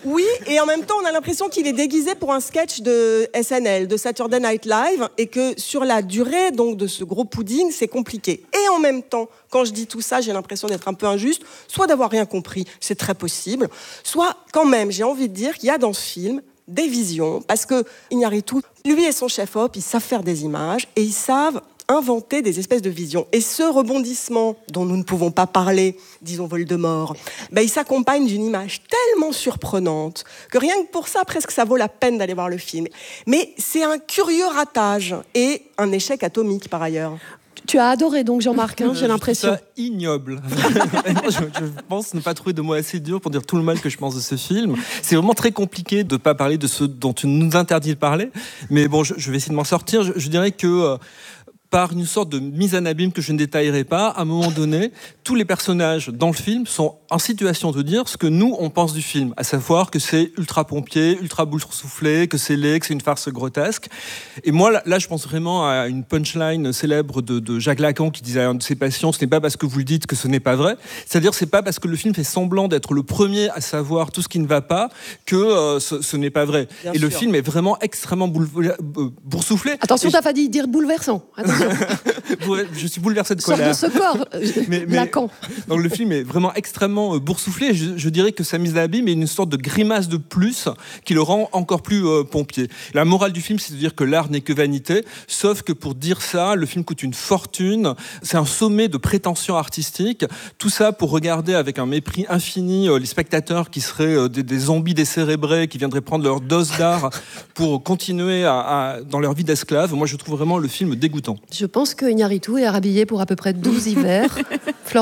Oui, et en même temps, on a l'impression qu'il est déguisé pour un sketch de SNL, de Saturday Night Live, et que sur la durée donc de ce gros pudding, c'est compliqué. Et en même temps, quand je dis tout ça, j'ai l'impression d'être un peu injuste, soit d'avoir rien compris, c'est très possible, soit quand même, j'ai envie de dire qu'il y a dans ce film des visions, parce que Iñárritu, lui et son chef-op, ils savent faire des images, et ils savent inventer des espèces de visions. Et ce rebondissement dont nous ne pouvons pas parler, disons Voldemort, il s'accompagne d'une image tellement surprenante que rien que pour ça, presque ça vaut la peine d'aller voir le film. Mais c'est un curieux ratage et un échec atomique par ailleurs. Tu as adoré donc Jean-Marc, j'ai l'impression. C'est ignoble. je pense ne pas trouver de mots assez durs pour dire tout le mal que je pense de ce film. C'est vraiment très compliqué de ne pas parler de ce dont tu nous interdis de parler. Mais bon, je vais essayer de m'en sortir. Je dirais que par une sorte de mise en abîme que je ne détaillerai pas, à un moment donné, tous les personnages dans le film sont en situation de dire ce que nous, on pense du film, à savoir que c'est ultra pompier, ultra boursouflé, que c'est laid, que c'est une farce grotesque. Et moi, là, je pense vraiment à une punchline célèbre de Jacques Lacan qui disait à un de ses patients, ce n'est pas parce que vous le dites que ce n'est pas vrai. C'est-à-dire, c'est pas parce que le film fait semblant d'être le premier à savoir tout ce qui ne va pas que ce n'est pas vrai. Bien et sûr. Le film est vraiment extrêmement boursouflé. Attention, t'as pas dit dire bouleversant. Attention. Je suis bouleversé de colère. Sors de ce corps, Lacan. Donc le film est vraiment extrêmement boursouflé. Je dirais que sa mise en abîme est une sorte de grimace de plus qui le rend encore plus pompier. La morale du film, c'est de dire que l'art n'est que vanité, sauf que pour dire ça, le film coûte une fortune. C'est un sommet de prétention artistique. Tout ça pour regarder avec un mépris infini les spectateurs qui seraient des zombies décérébrés, qui viendraient prendre leur dose d'art pour continuer dans leur vie d'esclave. Moi, je trouve vraiment le film dégoûtant. Je pense que Iñárritu est rhabillé pour à peu près 12 hivers. Florence ?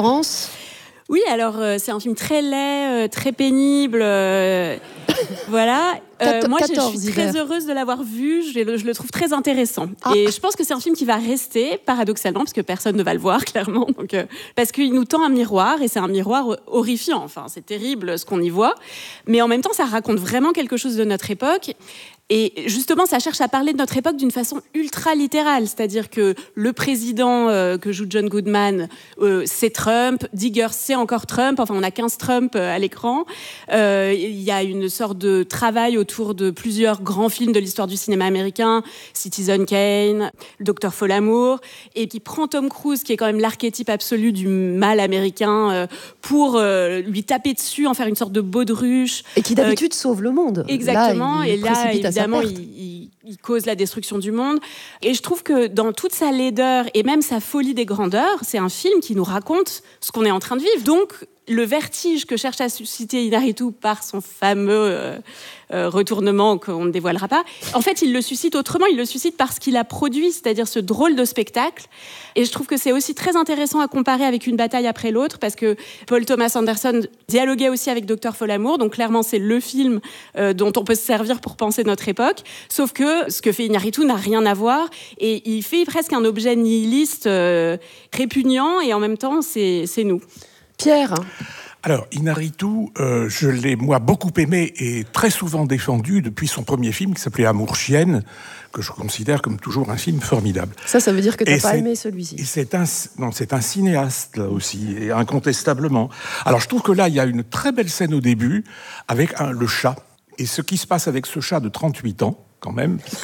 Oui, alors c'est un film très laid, très pénible. Voilà. Moi, je suis très heureuse de l'avoir vu. Je le trouve très intéressant. Et je pense que c'est un film qui va rester, paradoxalement, parce que personne ne va le voir, clairement. Donc, parce qu'il nous tend un miroir, et c'est un miroir horrifiant. Enfin, c'est terrible ce qu'on y voit. Mais en même temps, ça raconte vraiment quelque chose de notre époque. Et justement, ça cherche à parler de notre époque d'une façon ultra littérale. C'est-à-dire que le président que joue John Goodman, c'est Trump. Digger, c'est encore Trump. Enfin, on a 15 Trump à l'écran. Il y a une sorte de travail autour de plusieurs grands films de l'histoire du cinéma américain. Citizen Kane, Dr. Folamour. Et qui prend Tom Cruise, qui est quand même l'archétype absolu du mal américain, pour lui taper dessus, en faire une sorte de baudruche. Et qui d'habitude sauve le monde. Exactement. Là, évidemment, il cause la destruction du monde. Et je trouve que dans toute sa laideur et même sa folie des grandeurs, c'est un film qui nous raconte ce qu'on est en train de vivre. Donc, le vertige que cherche à susciter Iñárritu par son fameux retournement qu'on ne dévoilera pas, en fait, il le suscite autrement. Il le suscite par ce qu'il a produit, c'est-à-dire ce drôle de spectacle. Et je trouve que c'est aussi très intéressant à comparer avec Une bataille après l'autre, parce que Paul Thomas Anderson dialoguait aussi avec Dr. Folamour, donc clairement, c'est le film dont on peut se servir pour penser notre époque. Sauf que ce que fait Iñárritu n'a rien à voir, et il fait presque un objet nihiliste répugnant, et en même temps, c'est nous. Pierre ? Alors, Iñárritu, je l'ai, moi, beaucoup aimé et très souvent défendu depuis son premier film qui s'appelait Amour chienne, que je considère comme toujours un film formidable. Ça veut dire que tu n'as pas aimé celui-ci. Et c'est un cinéaste, là aussi, et incontestablement. Alors, je trouve que là, il y a une très belle scène au début avec le chat. Et ce qui se passe avec ce chat de 38 ans, quand même, parce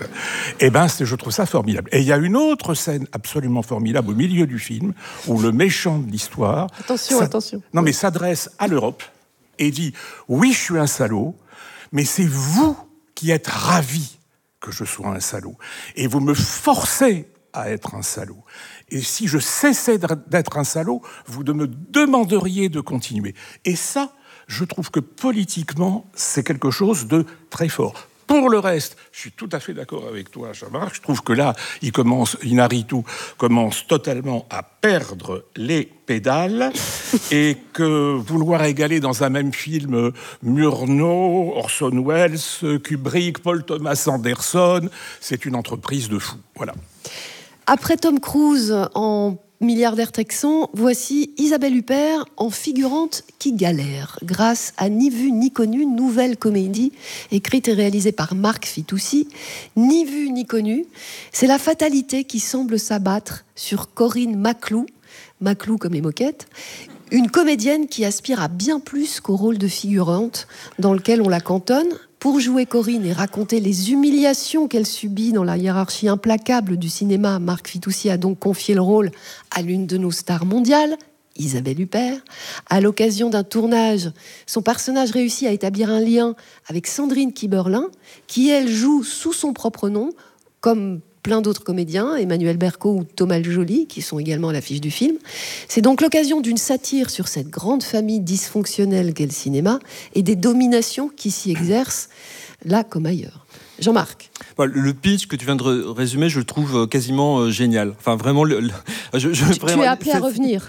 que je trouve ça formidable. Et il y a une autre scène absolument formidable au milieu du film, où le méchant de l'histoire... Attention. Non, mais s'adresse à l'Europe et dit « Oui, je suis un salaud, mais c'est vous qui êtes ravis que je sois un salaud. Et vous me forcez à être un salaud. Et si je cessais d'être un salaud, vous me demanderiez de continuer. » Et ça, je trouve que politiquement, c'est quelque chose de très fort. Pour le reste, je suis tout à fait d'accord avec toi, Jean-Marc. Je trouve que là, Iñárritu commence totalement à perdre les pédales et que vouloir égaler dans un même film Murnau, Orson Welles, Kubrick, Paul Thomas Anderson, c'est une entreprise de fou. Voilà. Après Tom Cruise en milliardaire texan, voici Isabelle Huppert en figurante qui galère, grâce à Ni vu ni connu, nouvelle comédie écrite et réalisée par Marc Fitoussi. Ni vu ni connu, c'est la fatalité qui semble s'abattre sur Corinne Maclou, Maclou comme les moquettes. Une comédienne qui aspire à bien plus qu'au rôle de figurante dans lequel on la cantonne. Pour jouer Corinne et raconter les humiliations qu'elle subit dans la hiérarchie implacable du cinéma, Marc Fitoussi a donc confié le rôle à l'une de nos stars mondiales, Isabelle Huppert. À l'occasion d'un tournage, son personnage réussit à établir un lien avec Sandrine Kiberlin, qui, elle, joue sous son propre nom, comme plein d'autres comédiens, Emmanuel Berco ou Thomas Joly, qui sont également à l'affiche du film. C'est donc l'occasion d'une satire sur cette grande famille dysfonctionnelle qu'est le cinéma et des dominations qui s'y exercent, là comme ailleurs. Jean-Marc. Le pitch que tu viens de résumer, je le trouve quasiment génial. Enfin, vraiment, tu es appelé à revenir.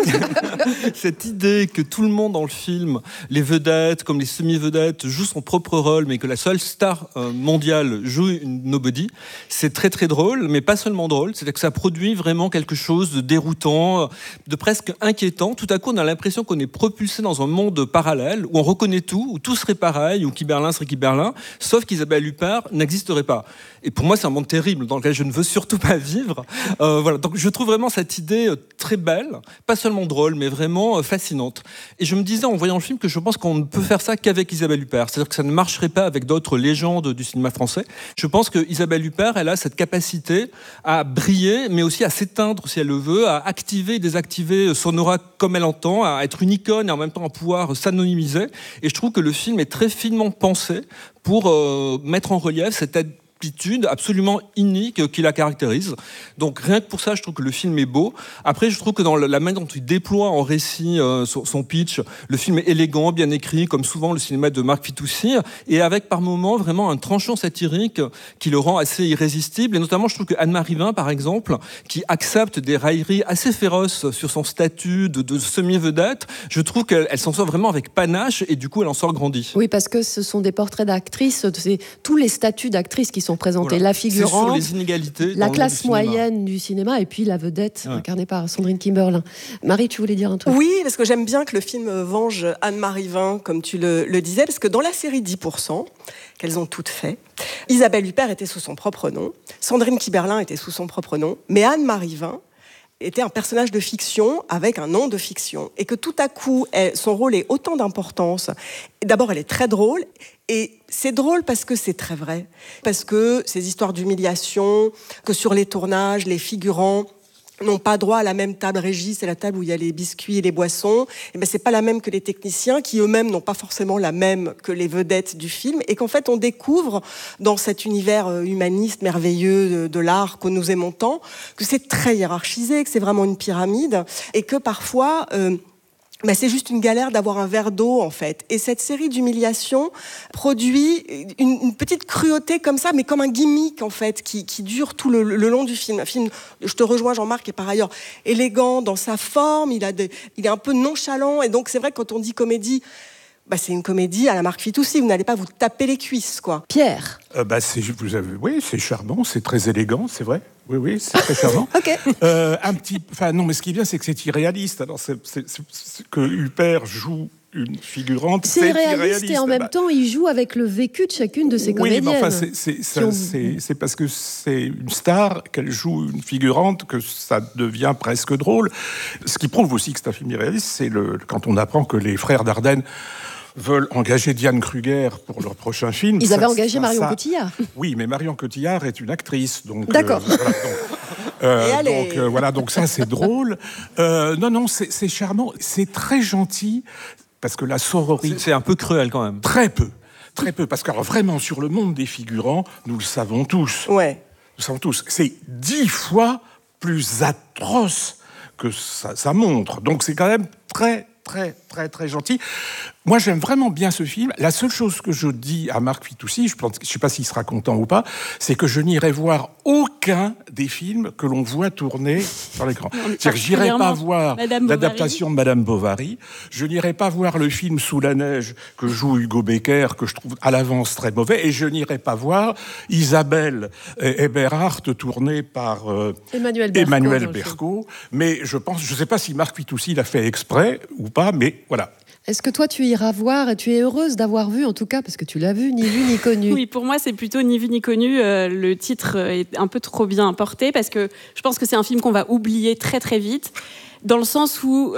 Cette idée que tout le monde dans le film, les vedettes comme les semi-vedettes, joue son propre rôle, mais que la seule star mondiale joue une nobody, c'est très très drôle, mais pas seulement drôle. C'est-à-dire que ça produit vraiment quelque chose de déroutant, de presque inquiétant. Tout à coup, on a l'impression qu'on est propulsé dans un monde parallèle où on reconnaît tout, où tout serait pareil, où Kiberlin serait Kiberlin, sauf qu'Isabelle Huppert n'existerait pas. Et pour moi, c'est un monde terrible dans lequel je ne veux surtout pas vivre. Voilà. Donc, je trouve vraiment cette idée très belle, pas seulement drôle, mais vraiment fascinante. Et je me disais, en voyant le film, que je pense qu'on ne peut faire ça qu'avec Isabelle Huppert. C'est-à-dire que ça ne marcherait pas avec d'autres légendes du cinéma français. Je pense que Isabelle Huppert, elle a cette capacité à briller, mais aussi à s'éteindre si elle le veut, à activer et désactiver son aura comme elle entend, à être une icône et en même temps à pouvoir s'anonymiser. Et je trouve que le film est très finement pensé pour mettre en relief cette attitude absolument unique qui la caractérise. Donc rien que pour ça, je trouve que le film est beau. Après, je trouve que dans la manière dont il déploie en récit son pitch, le film est élégant, bien écrit, comme souvent le cinéma de Marc Fitoussi, et avec par moments vraiment un tranchant satirique qui le rend assez irrésistible. Et notamment, je trouve que Anne-Marie Vin, par exemple, qui accepte des railleries assez féroces sur son statut de semi-vedette, je trouve qu'elle s'en sort vraiment avec panache, et du coup, elle en sort grandie. Oui, parce que ce sont des portraits d'actrices, c'est tous les statuts d'actrices qui sont présentés. Voilà. La figurante, sur les inégalités la classe moyenne du cinéma, et puis la vedette incarnée par Sandrine Kiberlin. Marie, tu voulais dire un truc ? Oui, parce que j'aime bien que le film venge Anne-Marie Vin, comme tu le disais, parce que dans la série 10%, qu'elles ont toutes fait, Isabelle Huppert était sous son propre nom, Sandrine Kiberlin était sous son propre nom, mais Anne-Marie Vin était un personnage de fiction avec un nom de fiction, et que tout à coup, son rôle est autant d'importance. D'abord, elle est très drôle, et c'est drôle parce que c'est très vrai, parce que ces histoires d'humiliation, que sur les tournages, les figurants n'ont pas droit à la même table régie, c'est la table où il y a les biscuits et les boissons, et ben c'est pas la même que les techniciens, qui eux-mêmes n'ont pas forcément la même que les vedettes du film, et qu'en fait on découvre dans cet univers humaniste merveilleux de l'art que nous aimons tant, que c'est très hiérarchisé, que c'est vraiment une pyramide, et que parfois c'est juste une galère d'avoir un verre d'eau, en fait. Et cette série d'humiliations produit une petite cruauté comme ça, mais comme un gimmick, en fait, qui dure tout le long du film. Un film, je te rejoins, Jean-Marc, est par ailleurs élégant dans sa forme, il est un peu nonchalant, et donc c'est vrai que quand on dit comédie, c'est une comédie à la Marc Fitoussi, vous n'allez pas vous taper les cuisses, quoi. Pierre. C'est charmant, c'est très élégant, c'est vrai. Oui, c'est très charmant. Ok. Non, mais ce qui est bien, c'est que c'est irréaliste. Alors, c'est que Huppert joue une figurante, c'est irréaliste, et en même temps, il joue avec le vécu de chacune de ses comédiennes. Oui, mais c'est parce que c'est une star qu'elle joue une figurante que ça devient presque drôle. Ce qui prouve aussi que c'est un film irréaliste, c'est quand on apprend que les frères Dardenne veulent engager Diane Kruger pour leur prochain film. Ils avaient engagé Marion Cotillard. Oui, mais Marion Cotillard est une actrice, donc. D'accord. Donc ça c'est drôle. Non, c'est charmant, c'est très gentil, parce que la sororité. C'est un peu cruel quand même. Très peu, parce que vraiment sur le monde des figurants, nous le savons tous. Ouais. Nous le savons tous. C'est 10 fois plus atroce que ça montre. Donc c'est quand même très, très, très, très gentil. Moi, j'aime vraiment bien ce film. La seule chose que je dis à Marc Fitoussi, je ne sais pas s'il sera content ou pas, c'est que je n'irai voir aucun des films que l'on voit tourner sur l'écran. C'est-à-dire que je n'irai pas voir l'adaptation de Madame Bovary, je n'irai pas voir le film Sous la neige que joue Hugo Becker, que je trouve à l'avance très mauvais, et je n'irai pas voir Isabelle Eberhardt tournée par Emmanuel Berco. Mais je ne sais pas si Marc Fitoussi l'a fait exprès ou pas, mais voilà. Est-ce que toi, tu iras voir et tu es heureuse d'avoir vu, en tout cas, parce que tu l'as vu, Ni vu ni connu? Oui, pour moi, c'est plutôt Ni vu ni connu. Le titre est un peu trop bien porté parce que je pense que c'est un film qu'on va oublier très très vite, dans le sens où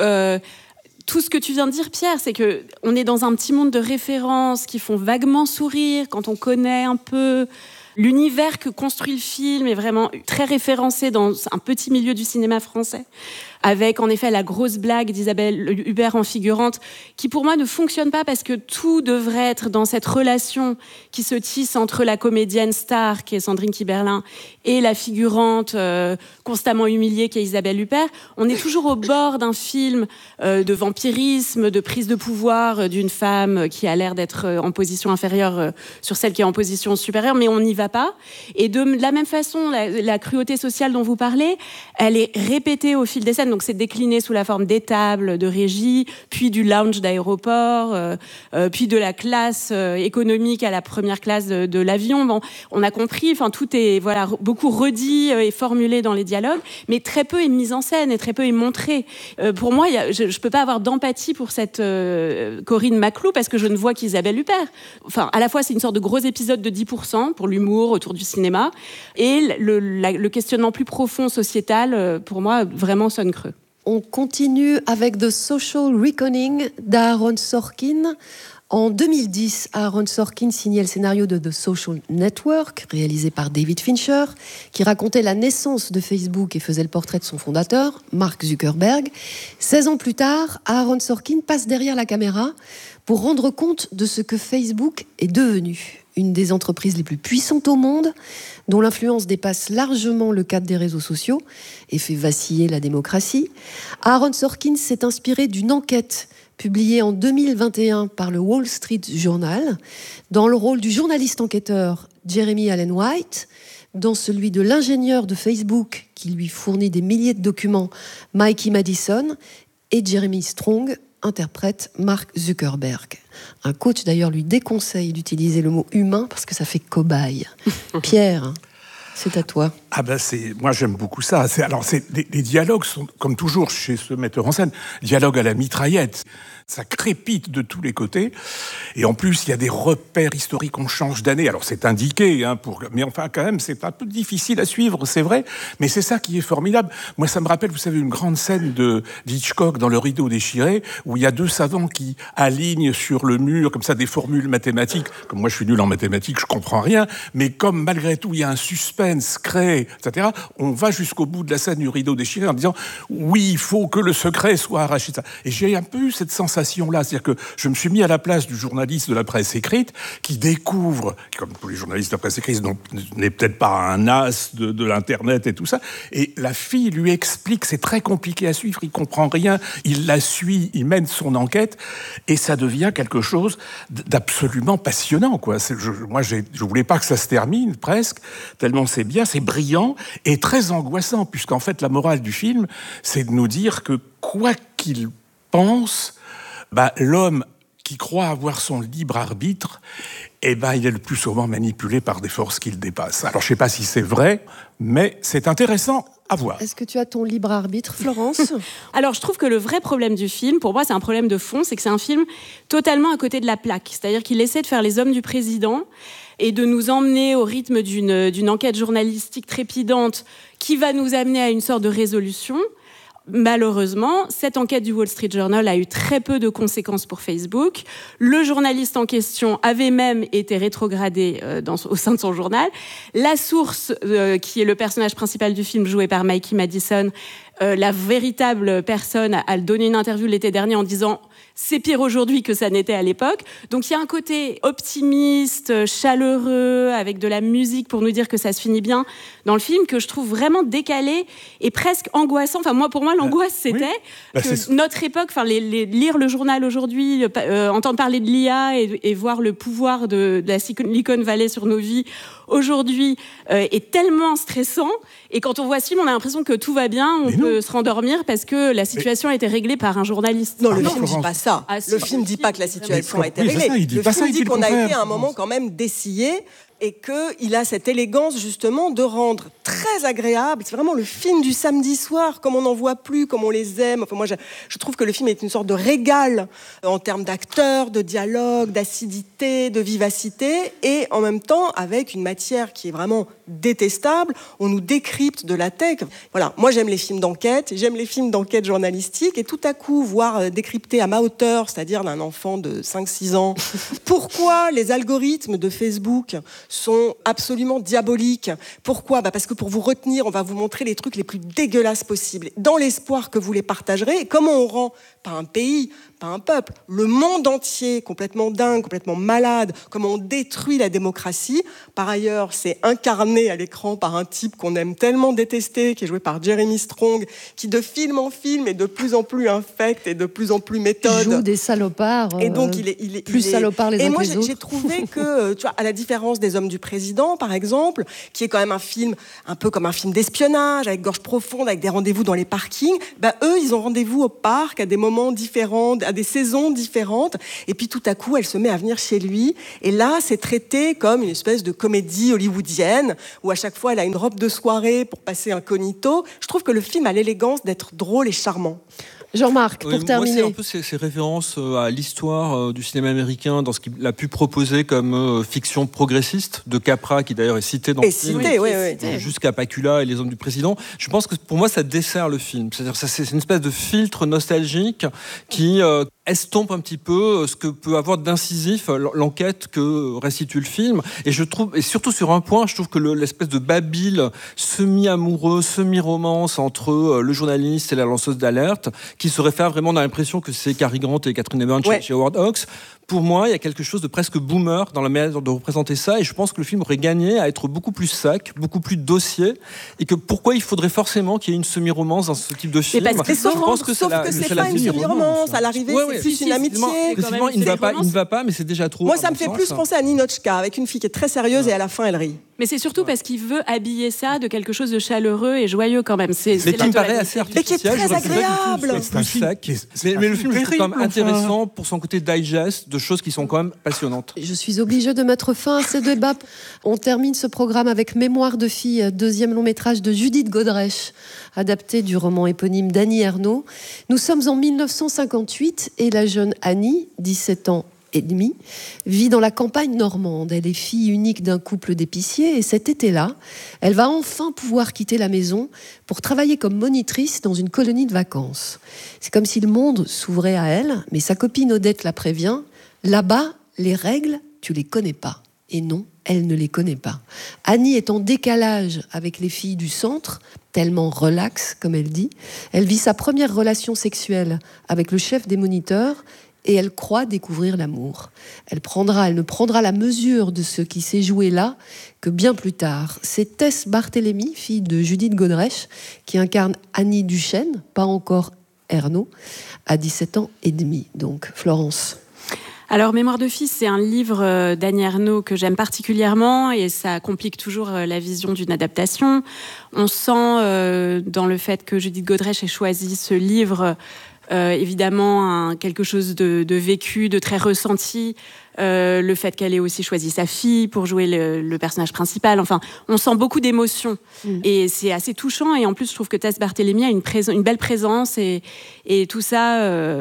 tout ce que tu viens de dire, Pierre, c'est que on est dans un petit monde de références qui font vaguement sourire quand on connaît un peu. L'univers que construit le film est vraiment très référencé dans un petit milieu du cinéma français, avec en effet la grosse blague d'Isabelle Huppert en figurante, qui pour moi ne fonctionne pas parce que tout devrait être dans cette relation qui se tisse entre la comédienne star, qui est Sandrine Kiberlin, et la figurante constamment humiliée, qui est Isabelle Huppert. On est toujours au bord d'un film de vampirisme, de prise de pouvoir d'une femme qui a l'air d'être en position inférieure sur celle qui est en position supérieure, mais on n'y va pas. Et de la même façon, la cruauté sociale dont vous parlez, elle est répétée au fil des scènes. Donc c'est décliné sous la forme d'étables de régie, puis du lounge d'aéroport, puis de la classe économique à la première classe de l'avion. Bon, on a compris, enfin tout est beaucoup redit et formulé dans les dialogues, mais très peu est mis en scène et très peu est montré. Pour moi, je peux pas avoir d'empathie pour cette Corinne Maclou parce que je ne vois qu'Isabelle Huppert. Enfin, à la fois c'est une sorte de gros épisode de 10% pour l'humour autour du cinéma, et le questionnement plus profond sociétal, pour moi, vraiment sonne creux. On continue avec The Social Reckoning d'Aaron Sorkin. En 2010, Aaron Sorkin signait le scénario de The Social Network, réalisé par David Fincher, qui racontait la naissance de Facebook et faisait le portrait de son fondateur, Mark Zuckerberg. 16 ans plus tard, Aaron Sorkin passe derrière la caméra pour rendre compte de ce que Facebook est devenu. Une des entreprises les plus puissantes au monde, dont l'influence dépasse largement le cadre des réseaux sociaux et fait vaciller la démocratie. Aaron Sorkin s'est inspiré d'une enquête publiée en 2021 par le Wall Street Journal, dans le rôle du journaliste enquêteur Jeremy Allen White, dans celui de l'ingénieur de Facebook qui lui fournit des milliers de documents, Mikey Madison, et Jeremy Strong interprète Mark Zuckerberg. Un coach d'ailleurs lui déconseille d'utiliser le mot humain parce que ça fait cobaye. Pierre, c'est à toi. Ah ben moi j'aime beaucoup ça. Les dialogues sont, comme toujours chez ce metteur en scène, dialogues à la mitraillette. Ça crépite de tous les côtés. Et en plus, il y a des repères historiques, on change d'année. Alors c'est indiqué, mais enfin quand même, c'est un peu difficile à suivre, c'est vrai. Mais c'est ça qui est formidable. Moi, ça me rappelle, vous savez, une grande scène d'Hitchcock dans Le Rideau déchiré, où il y a deux savants qui alignent sur le mur, comme ça, des formules mathématiques. Comme moi, je suis nul en mathématiques, je comprends rien. Mais comme malgré tout, il y a un suspense créé, etc., on va jusqu'au bout de la scène du Rideau déchiré en disant oui, il faut que le secret soit arraché. Et j'ai un peu eu cette sensation-là, c'est-à-dire que je me suis mis à la place du journaliste de la presse écrite qui découvre, comme tous les journalistes de la presse écrite, n'est peut-être pas un as de l'internet et tout ça, et la fille lui explique, c'est très compliqué à suivre, il comprend rien, il la suit, il mène son enquête, et ça devient quelque chose d'absolument passionnant, quoi. Moi, je voulais pas que ça se termine, presque, tellement c'est bien, c'est brillant, et très angoissant, puisqu'en fait, la morale du film, c'est de nous dire que quoi qu'il pense, l'homme qui croit avoir son libre arbitre, il est le plus souvent manipulé par des forces qui le dépassent. Alors, je ne sais pas si c'est vrai, mais c'est intéressant à voir. Est-ce que tu as ton libre arbitre, Florence ? Alors, je trouve que le vrai problème du film, pour moi, c'est un problème de fond, c'est que c'est un film totalement à côté de la plaque. C'est-à-dire qu'il essaie de faire les hommes du président et de nous emmener au rythme d'une enquête journalistique trépidante qui va nous amener à une sorte de résolution. Malheureusement, cette enquête du Wall Street Journal a eu très peu de conséquences pour Facebook. Le journaliste en question avait même été rétrogradé au sein de son journal. La source, qui est le personnage principal du film, joué par Mikey Madison, la véritable personne, a donné une interview l'été dernier en disant « c'est pire aujourd'hui que ça n'était à l'époque ». Donc il y a un côté optimiste, chaleureux, avec de la musique pour nous dire que ça se finit bien dans le film, que je trouve vraiment décalé et presque angoissant. Enfin, pour moi, l'angoisse, c'était que notre époque, lire le journal aujourd'hui, entendre parler de l'IA et voir le pouvoir de la Silicon Valley sur nos vies aujourd'hui est tellement stressant. Et quand on voit ce film, on a l'impression que tout va bien, on peut se rendormir parce que la situation a été réglée par un journaliste. Non, le film ne dit pas ça. Le film ne dit pas que la situation a été réglée. Le film dit qu'on a été à un moment quand même dessillé et qu'il a cette élégance justement de rendre très agréable. C'est vraiment le film du samedi soir, comme on n'en voit plus, comme on les aime. Enfin, moi, je trouve que le film est une sorte de régal en termes d'acteurs, de dialogue, d'acidité, de vivacité, et en même temps avec une matière qui est vraiment détestable. On nous décrypte de la tech. Voilà, moi j'aime les films d'enquête, j'aime les films d'enquête journalistique, et tout à coup voir décrypter à ma hauteur, c'est-à-dire d'un enfant de 5-6 ans, pourquoi les algorithmes de Facebook sont absolument diaboliques. Pourquoi ? Parce que pour vous retenir, on va vous montrer les trucs les plus dégueulasses possibles, dans l'espoir que vous les partagerez. Et comment on rend, pas un pays, pas un peuple, le monde entier complètement dingue, complètement malade, comment on détruit la démocratie. Par ailleurs, c'est incarné à l'écran par un type qu'on aime tellement détester, qui est joué par Jeremy Strong, qui de film en film est de plus en plus infect et de plus en plus méthode. Il joue des salopards. Et donc il est plus salopards les uns que les autres. Et moi j'ai trouvé que, tu vois, à la différence des Hommes du Président, par exemple, qui est quand même un film un peu comme un film d'espionnage, avec gorge profonde, avec des rendez-vous dans les parkings, eux, ils ont rendez-vous au parc à des moments différents, à des saisons différentes, et puis tout à coup, elle se met à venir chez lui, et là, c'est traité comme une espèce de comédie hollywoodienne, où à chaque fois, elle a une robe de soirée pour passer incognito. Je trouve que le film a l'élégance d'être drôle et charmant. Jean-Marc, pour terminer. Moi, c'est un peu ces références à l'histoire du cinéma américain, dans ce qu'il a pu proposer comme fiction progressiste, de Capra, qui d'ailleurs est cité dans le film, jusqu'à Pacula et Les Hommes du Président. Je pense que pour moi, ça dessert le film. C'est-à-dire, c'est une espèce de filtre nostalgique qui estompe un petit peu ce que peut avoir d'incisif l'enquête que restitue le film. Et je trouve, et surtout sur un point, je trouve que l'espèce de babil semi-amoureux, semi-romance entre le journaliste et la lanceuse d'alerte, qui se réfère vraiment dans l'impression que c'est Cary Grant et Catherine Hepburn chez Howard Hawks. Pour moi, il y a quelque chose de presque boomer dans la manière de représenter ça, et je pense que le film aurait gagné à être beaucoup plus sac, beaucoup plus dossier, et que pourquoi il faudrait forcément qu'il y ait une semi-romance dans ce type de film. Sauf que c'est pas une semi-romance, à l'arrivée c'est plus une amitié. Effectivement, il ne va pas, mais c'est déjà trop. Moi, ça me fait plus penser à Ninochka, avec une fille qui est très sérieuse et à la fin elle rit. Mais c'est surtout parce qu'il veut habiller ça de quelque chose de chaleureux et joyeux quand même. Mais qui me paraît assez artificiel. Mais qui est très agréable. Mais le film est quand même intéressant pour son côté digest, de choses qui sont quand même passionnantes. Je suis obligée de mettre fin à ce débat. On termine ce programme avec Mémoire de fille, deuxième long métrage de Judith Godrèche, adapté du roman éponyme d'Annie Ernaux. Nous sommes en 1958 et la jeune Annie, 17 ans et demi, vit dans la campagne normande. Elle est fille unique d'un couple d'épiciers et cet été-là, elle va enfin pouvoir quitter la maison pour travailler comme monitrice dans une colonie de vacances. C'est comme si le monde s'ouvrait à elle, mais sa copine Odette la prévient. Là-bas, les règles, tu les connais pas. Et non, elle ne les connaît pas. Annie est en décalage avec les filles du centre, tellement relax, comme elle dit. Elle vit sa première relation sexuelle avec le chef des moniteurs et elle croit découvrir l'amour. Elle ne prendra la mesure de ce qui s'est joué là que bien plus tard. C'est Tess Barthélemy, fille de Judith Godrèche, qui incarne Annie Duchesne, pas encore Ernaux, à 17 ans et demi. Donc, Florence. Alors, Mémoire de fille, c'est un livre d'Annie Ernaux que j'aime particulièrement et ça complique toujours la vision d'une adaptation. On sent dans le fait que Judith Godrèche ait choisi ce livre évidemment quelque chose de vécu, de très ressenti. Le fait qu'elle ait aussi choisi sa fille pour jouer le personnage principal. Enfin, on sent beaucoup d'émotions et c'est assez touchant. Et en plus, je trouve que Tess Barthélemy a une belle présence et tout ça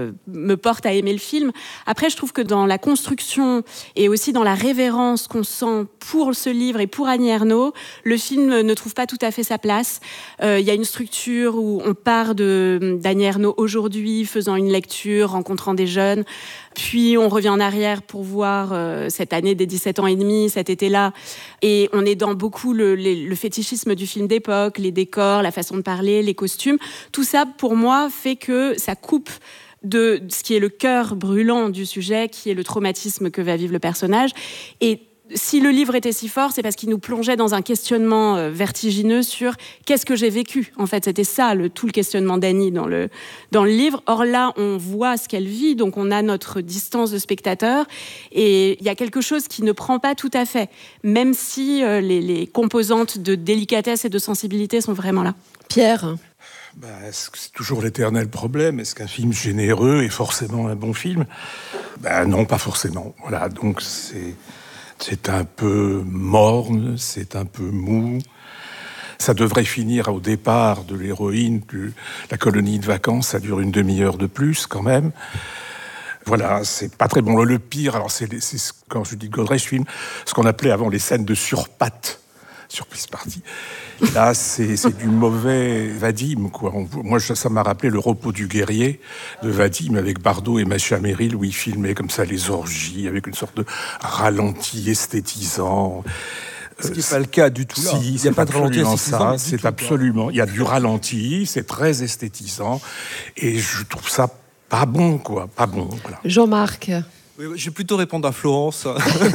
me porte à aimer le film. Après, je trouve que dans la construction et aussi dans la révérence qu'on sent pour ce livre et pour Annie Ernaux, le film ne trouve pas tout à fait sa place. Il y a une structure où on part d'Annie Ernaux aujourd'hui, faisant une lecture, rencontrant des jeunes. Puis on revient en arrière pour voir cette année des 17 ans et demi, cet été-là. Et on est dans beaucoup le fétichisme du film d'époque, les décors, la façon de parler, les costumes. Tout ça, pour moi, fait que ça coupe de ce qui est le cœur brûlant du sujet, qui est le traumatisme que va vivre le personnage. Et si le livre était si fort, c'est parce qu'il nous plongeait dans un questionnement vertigineux sur qu'est-ce que j'ai vécu. En fait, c'était ça, tout le questionnement d'Annie dans le livre. Or là, on voit ce qu'elle vit, donc on a notre distance de spectateur. Et il y a quelque chose qui ne prend pas tout à fait, même si les composantes de délicatesse et de sensibilité sont vraiment là. Pierre ? C'est toujours l'éternel problème. Est-ce qu'un film généreux est forcément un bon film ? Non, pas forcément. Voilà, donc c'est C'est un peu morne, c'est un peu mou. Ça devrait finir au départ de l'héroïne de la colonie de vacances. Ça dure une demi-heure de plus, quand même. Voilà, c'est pas très bon. Le pire, alors c'est quand Judith Godrèche filme ce qu'on appelait avant les scènes de surpâte. Surprise party. Là, c'est du mauvais Vadim, quoi. Moi, ça m'a rappelé Le repos du guerrier de Vadim avec Bardot et Macha Merrill, où il filmait comme ça les orgies, avec une sorte de ralenti esthétisant. Ce qui n'est pas le cas du tout là. Si, il n'y a pas de ralenti esthétisant. C'est absolument. Il y a du ralenti, c'est très esthétisant. Et je trouve ça pas bon, quoi. Pas bon. Voilà. Jean-Marc. Oui, je vais plutôt répondre à Florence.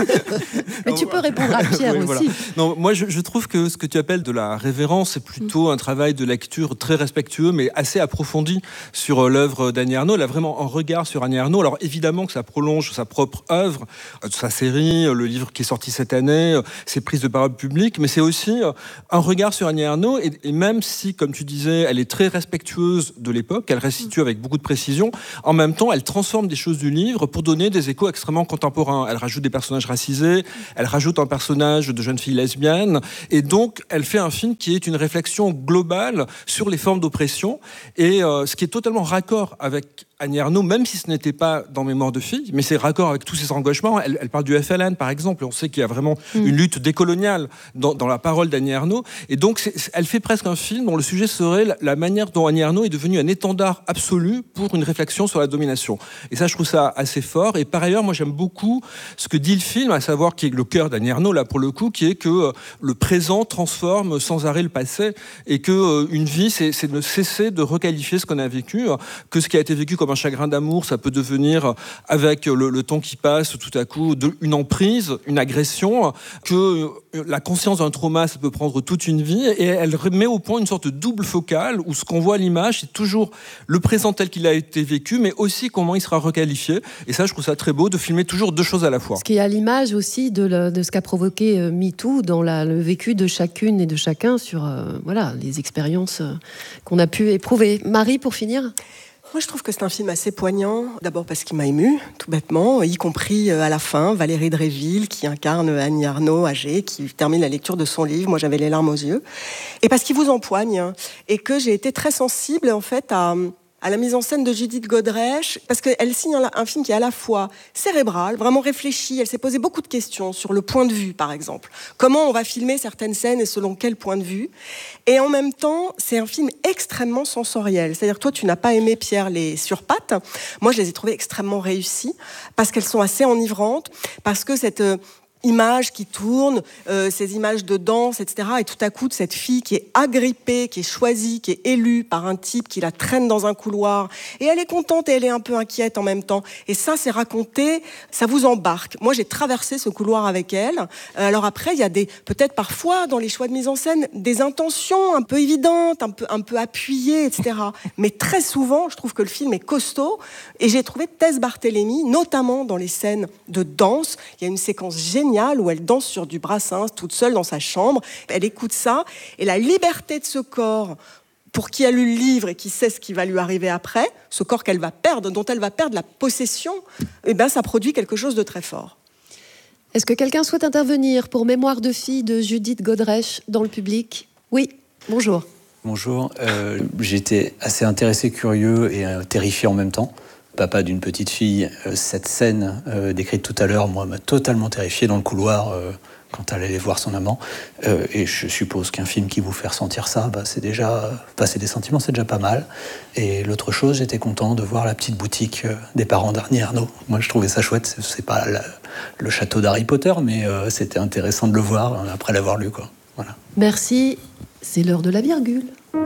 Mais tu peux répondre à Pierre aussi. Voilà. Non, moi, je trouve que ce que tu appelles de la révérence, c'est plutôt un travail de lecture très respectueux, mais assez approfondi sur l'œuvre d'Annie Ernaux. Elle a vraiment un regard sur Annie Ernaux. Alors, évidemment que ça prolonge sa propre œuvre, sa série, le livre qui est sorti cette année, ses prises de parole publiques, mais c'est aussi un regard sur Annie Ernaux. Et même si, comme tu disais, elle est très respectueuse de l'époque, elle restitue avec beaucoup de précision, en même temps, elle transforme des choses du livre pour donner des échos extrêmement contemporains. Elle rajoute des personnages racisés, elle rajoute un personnage de jeune fille lesbienne, et donc elle fait un film qui est une réflexion globale sur les formes d'oppression, et ce qui est totalement raccord avec Annie Ernaux, même si ce n'était pas dans Mémoire de fille, mais c'est raccord avec tous ses engagements. Elle parle du FLN, par exemple, et on sait qu'il y a vraiment une lutte décoloniale dans la parole d'Annie Ernaux. Et donc, elle fait presque un film dont le sujet serait la manière dont Annie Ernaux est devenue un étendard absolu pour une réflexion sur la domination. Et ça, je trouve ça assez fort. Et par ailleurs, moi, j'aime beaucoup ce que dit le film, à savoir qui est le cœur d'Annie Ernaux, là, pour le coup, qui est que le présent transforme sans arrêt le passé, et que une vie, c'est de cesser de requalifier ce qu'on a vécu, que ce qui a été vécu comme un chagrin d'amour, ça peut devenir, avec le temps qui passe, tout à coup, une emprise, une agression, que la conscience d'un trauma, ça peut prendre toute une vie, et elle met au point une sorte de double focale, où ce qu'on voit à l'image, c'est toujours le présent tel qu'il a été vécu, mais aussi comment il sera requalifié. Et ça, je trouve ça très beau, de filmer toujours deux choses à la fois. Ce qui est à l'image aussi de ce qu'a provoqué MeToo dans le vécu de chacune et de chacun sur les expériences qu'on a pu éprouver. Marie, pour finir ? Moi, je trouve que c'est un film assez poignant. D'abord parce qu'il m'a émue, tout bêtement, y compris à la fin, Valérie Dréville, qui incarne Annie Ernaux, âgée, qui termine la lecture de son livre. Moi, j'avais les larmes aux yeux. Et parce qu'il vous empoigne, et que j'ai été très sensible, en fait, à la mise en scène de Judith Godrèche, parce qu'elle signe un film qui est à la fois cérébral, vraiment réfléchi. Elle s'est posé beaucoup de questions sur le point de vue, par exemple. Comment on va filmer certaines scènes et selon quel point de vue. Et en même temps, c'est un film extrêmement sensoriel. C'est-à-dire que toi, tu n'as pas aimé, Pierre, les surpâtes. Moi, je les ai trouvées extrêmement réussies, parce qu'elles sont assez enivrantes, parce que cette images qui tournent, ces images de danse, etc. Et tout à coup, de cette fille qui est agrippée, qui est choisie, qui est élue par un type qui la traîne dans un couloir. Et elle est contente et elle est un peu inquiète en même temps. Et ça, c'est raconté, ça vous embarque. Moi, j'ai traversé ce couloir avec elle. Alors après, il y a peut-être parfois, dans les choix de mise en scène, des intentions un peu évidentes, un peu appuyées, etc. Mais très souvent, je trouve que le film est costaud. Et j'ai trouvé Tess Barthélémy, notamment dans les scènes de danse. Il y a une séquence géniale où elle danse sur du Brassens toute seule dans sa chambre. Elle écoute ça et la liberté de ce corps, pour qui a lu le livre et qui sait ce qui va lui arriver après, ce corps qu'elle va perdre, dont elle va perdre la possession, ça produit quelque chose de très fort. Est-ce que quelqu'un souhaite intervenir pour Mémoire de fille de Judith Godrèche dans le public ? Oui, bonjour. Bonjour, j'étais assez intéressé, curieux et terrifié en même temps. Papa d'une petite fille, cette scène décrite tout à l'heure, moi, m'a totalement terrifié dans le couloir quand elle allait voir son amant. Et je suppose qu'un film qui vous fait ressentir ça, c'est déjà passer des sentiments, c'est déjà pas mal. Et l'autre chose, j'étais content de voir la petite boutique des parents d'Annie Ernaux. Moi, je trouvais ça chouette. C'est pas le château d'Harry Potter, mais c'était intéressant de le voir après l'avoir lu, quoi. Voilà. Merci. C'est l'heure de la virgule.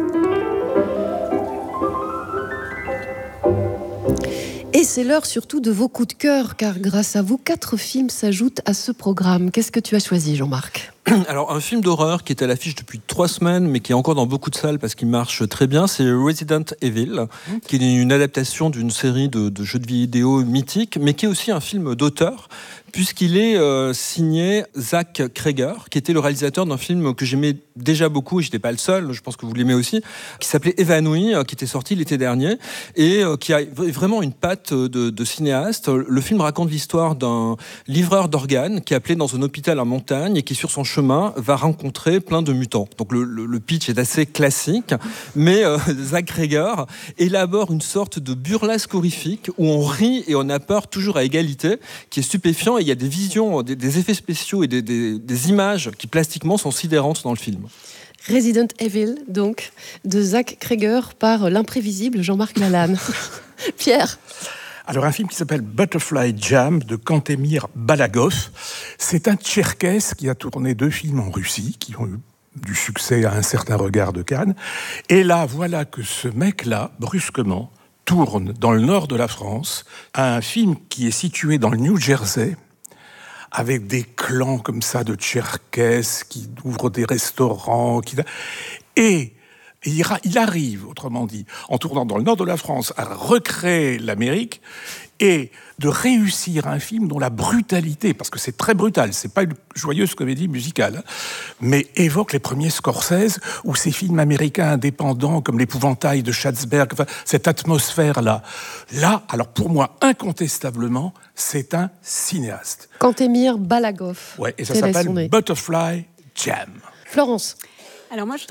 Et c'est l'heure surtout de vos coups de cœur, car grâce à vous, 4 films s'ajoutent à ce programme. Qu'est-ce que tu as choisi, Jean-Marc ? Alors, un film d'horreur qui est à l'affiche depuis 3 semaines, mais qui est encore dans beaucoup de salles parce qu'il marche très bien, c'est Resident Evil, qui est une adaptation d'une série de jeux de vidéo mythiques, mais qui est aussi un film d'auteur, puisqu'il est signé Zach Cregger, qui était le réalisateur d'un film que j'aimais déjà beaucoup, et je n'étais pas le seul, je pense que vous l'aimez aussi, qui s'appelait Évanoui, qui était sorti l'été dernier, et qui a vraiment une patte de cinéaste. Le film raconte l'histoire d'un livreur d'organes qui est appelé dans un hôpital en montagne et qui, sur son chemin, va rencontrer plein de mutants. Donc le pitch est assez classique, mais Zach Cregger élabore une sorte de burlesque horrifique où on rit et on a peur toujours à égalité, qui est stupéfiant. Il y a des visions, des effets spéciaux et des images qui plastiquement sont sidérantes dans le film. Resident Evil, donc, de Zach Cregger par l'imprévisible Jean-Marc Lalanne. Pierre. Alors, un film qui s'appelle Butterfly Jam de Kantemir Balagov. C'est un Tcherkesse qui a tourné 2 films en Russie, qui ont eu du succès à un certain regard de Cannes. Et là, voilà que ce mec-là, brusquement, tourne dans le nord de la France un film qui est situé dans le New Jersey, avec des clans comme ça de Tcherkesses qui ouvrent des restaurants. Et il arrive, autrement dit, en tournant dans le nord de la France, à recréer l'Amérique et de réussir un film dont la brutalité, parce que c'est très brutal, c'est pas une joyeuse comédie musicale, mais évoque les premiers Scorsese ou ces films américains indépendants comme L'Épouvantail de Schatzberg, enfin, cette atmosphère-là. Là, alors pour moi, incontestablement, c'est un cinéaste. Kantemir Balagov. Ouais, et ça s'appelle Butterfly Jam. Florence. Alors moi, je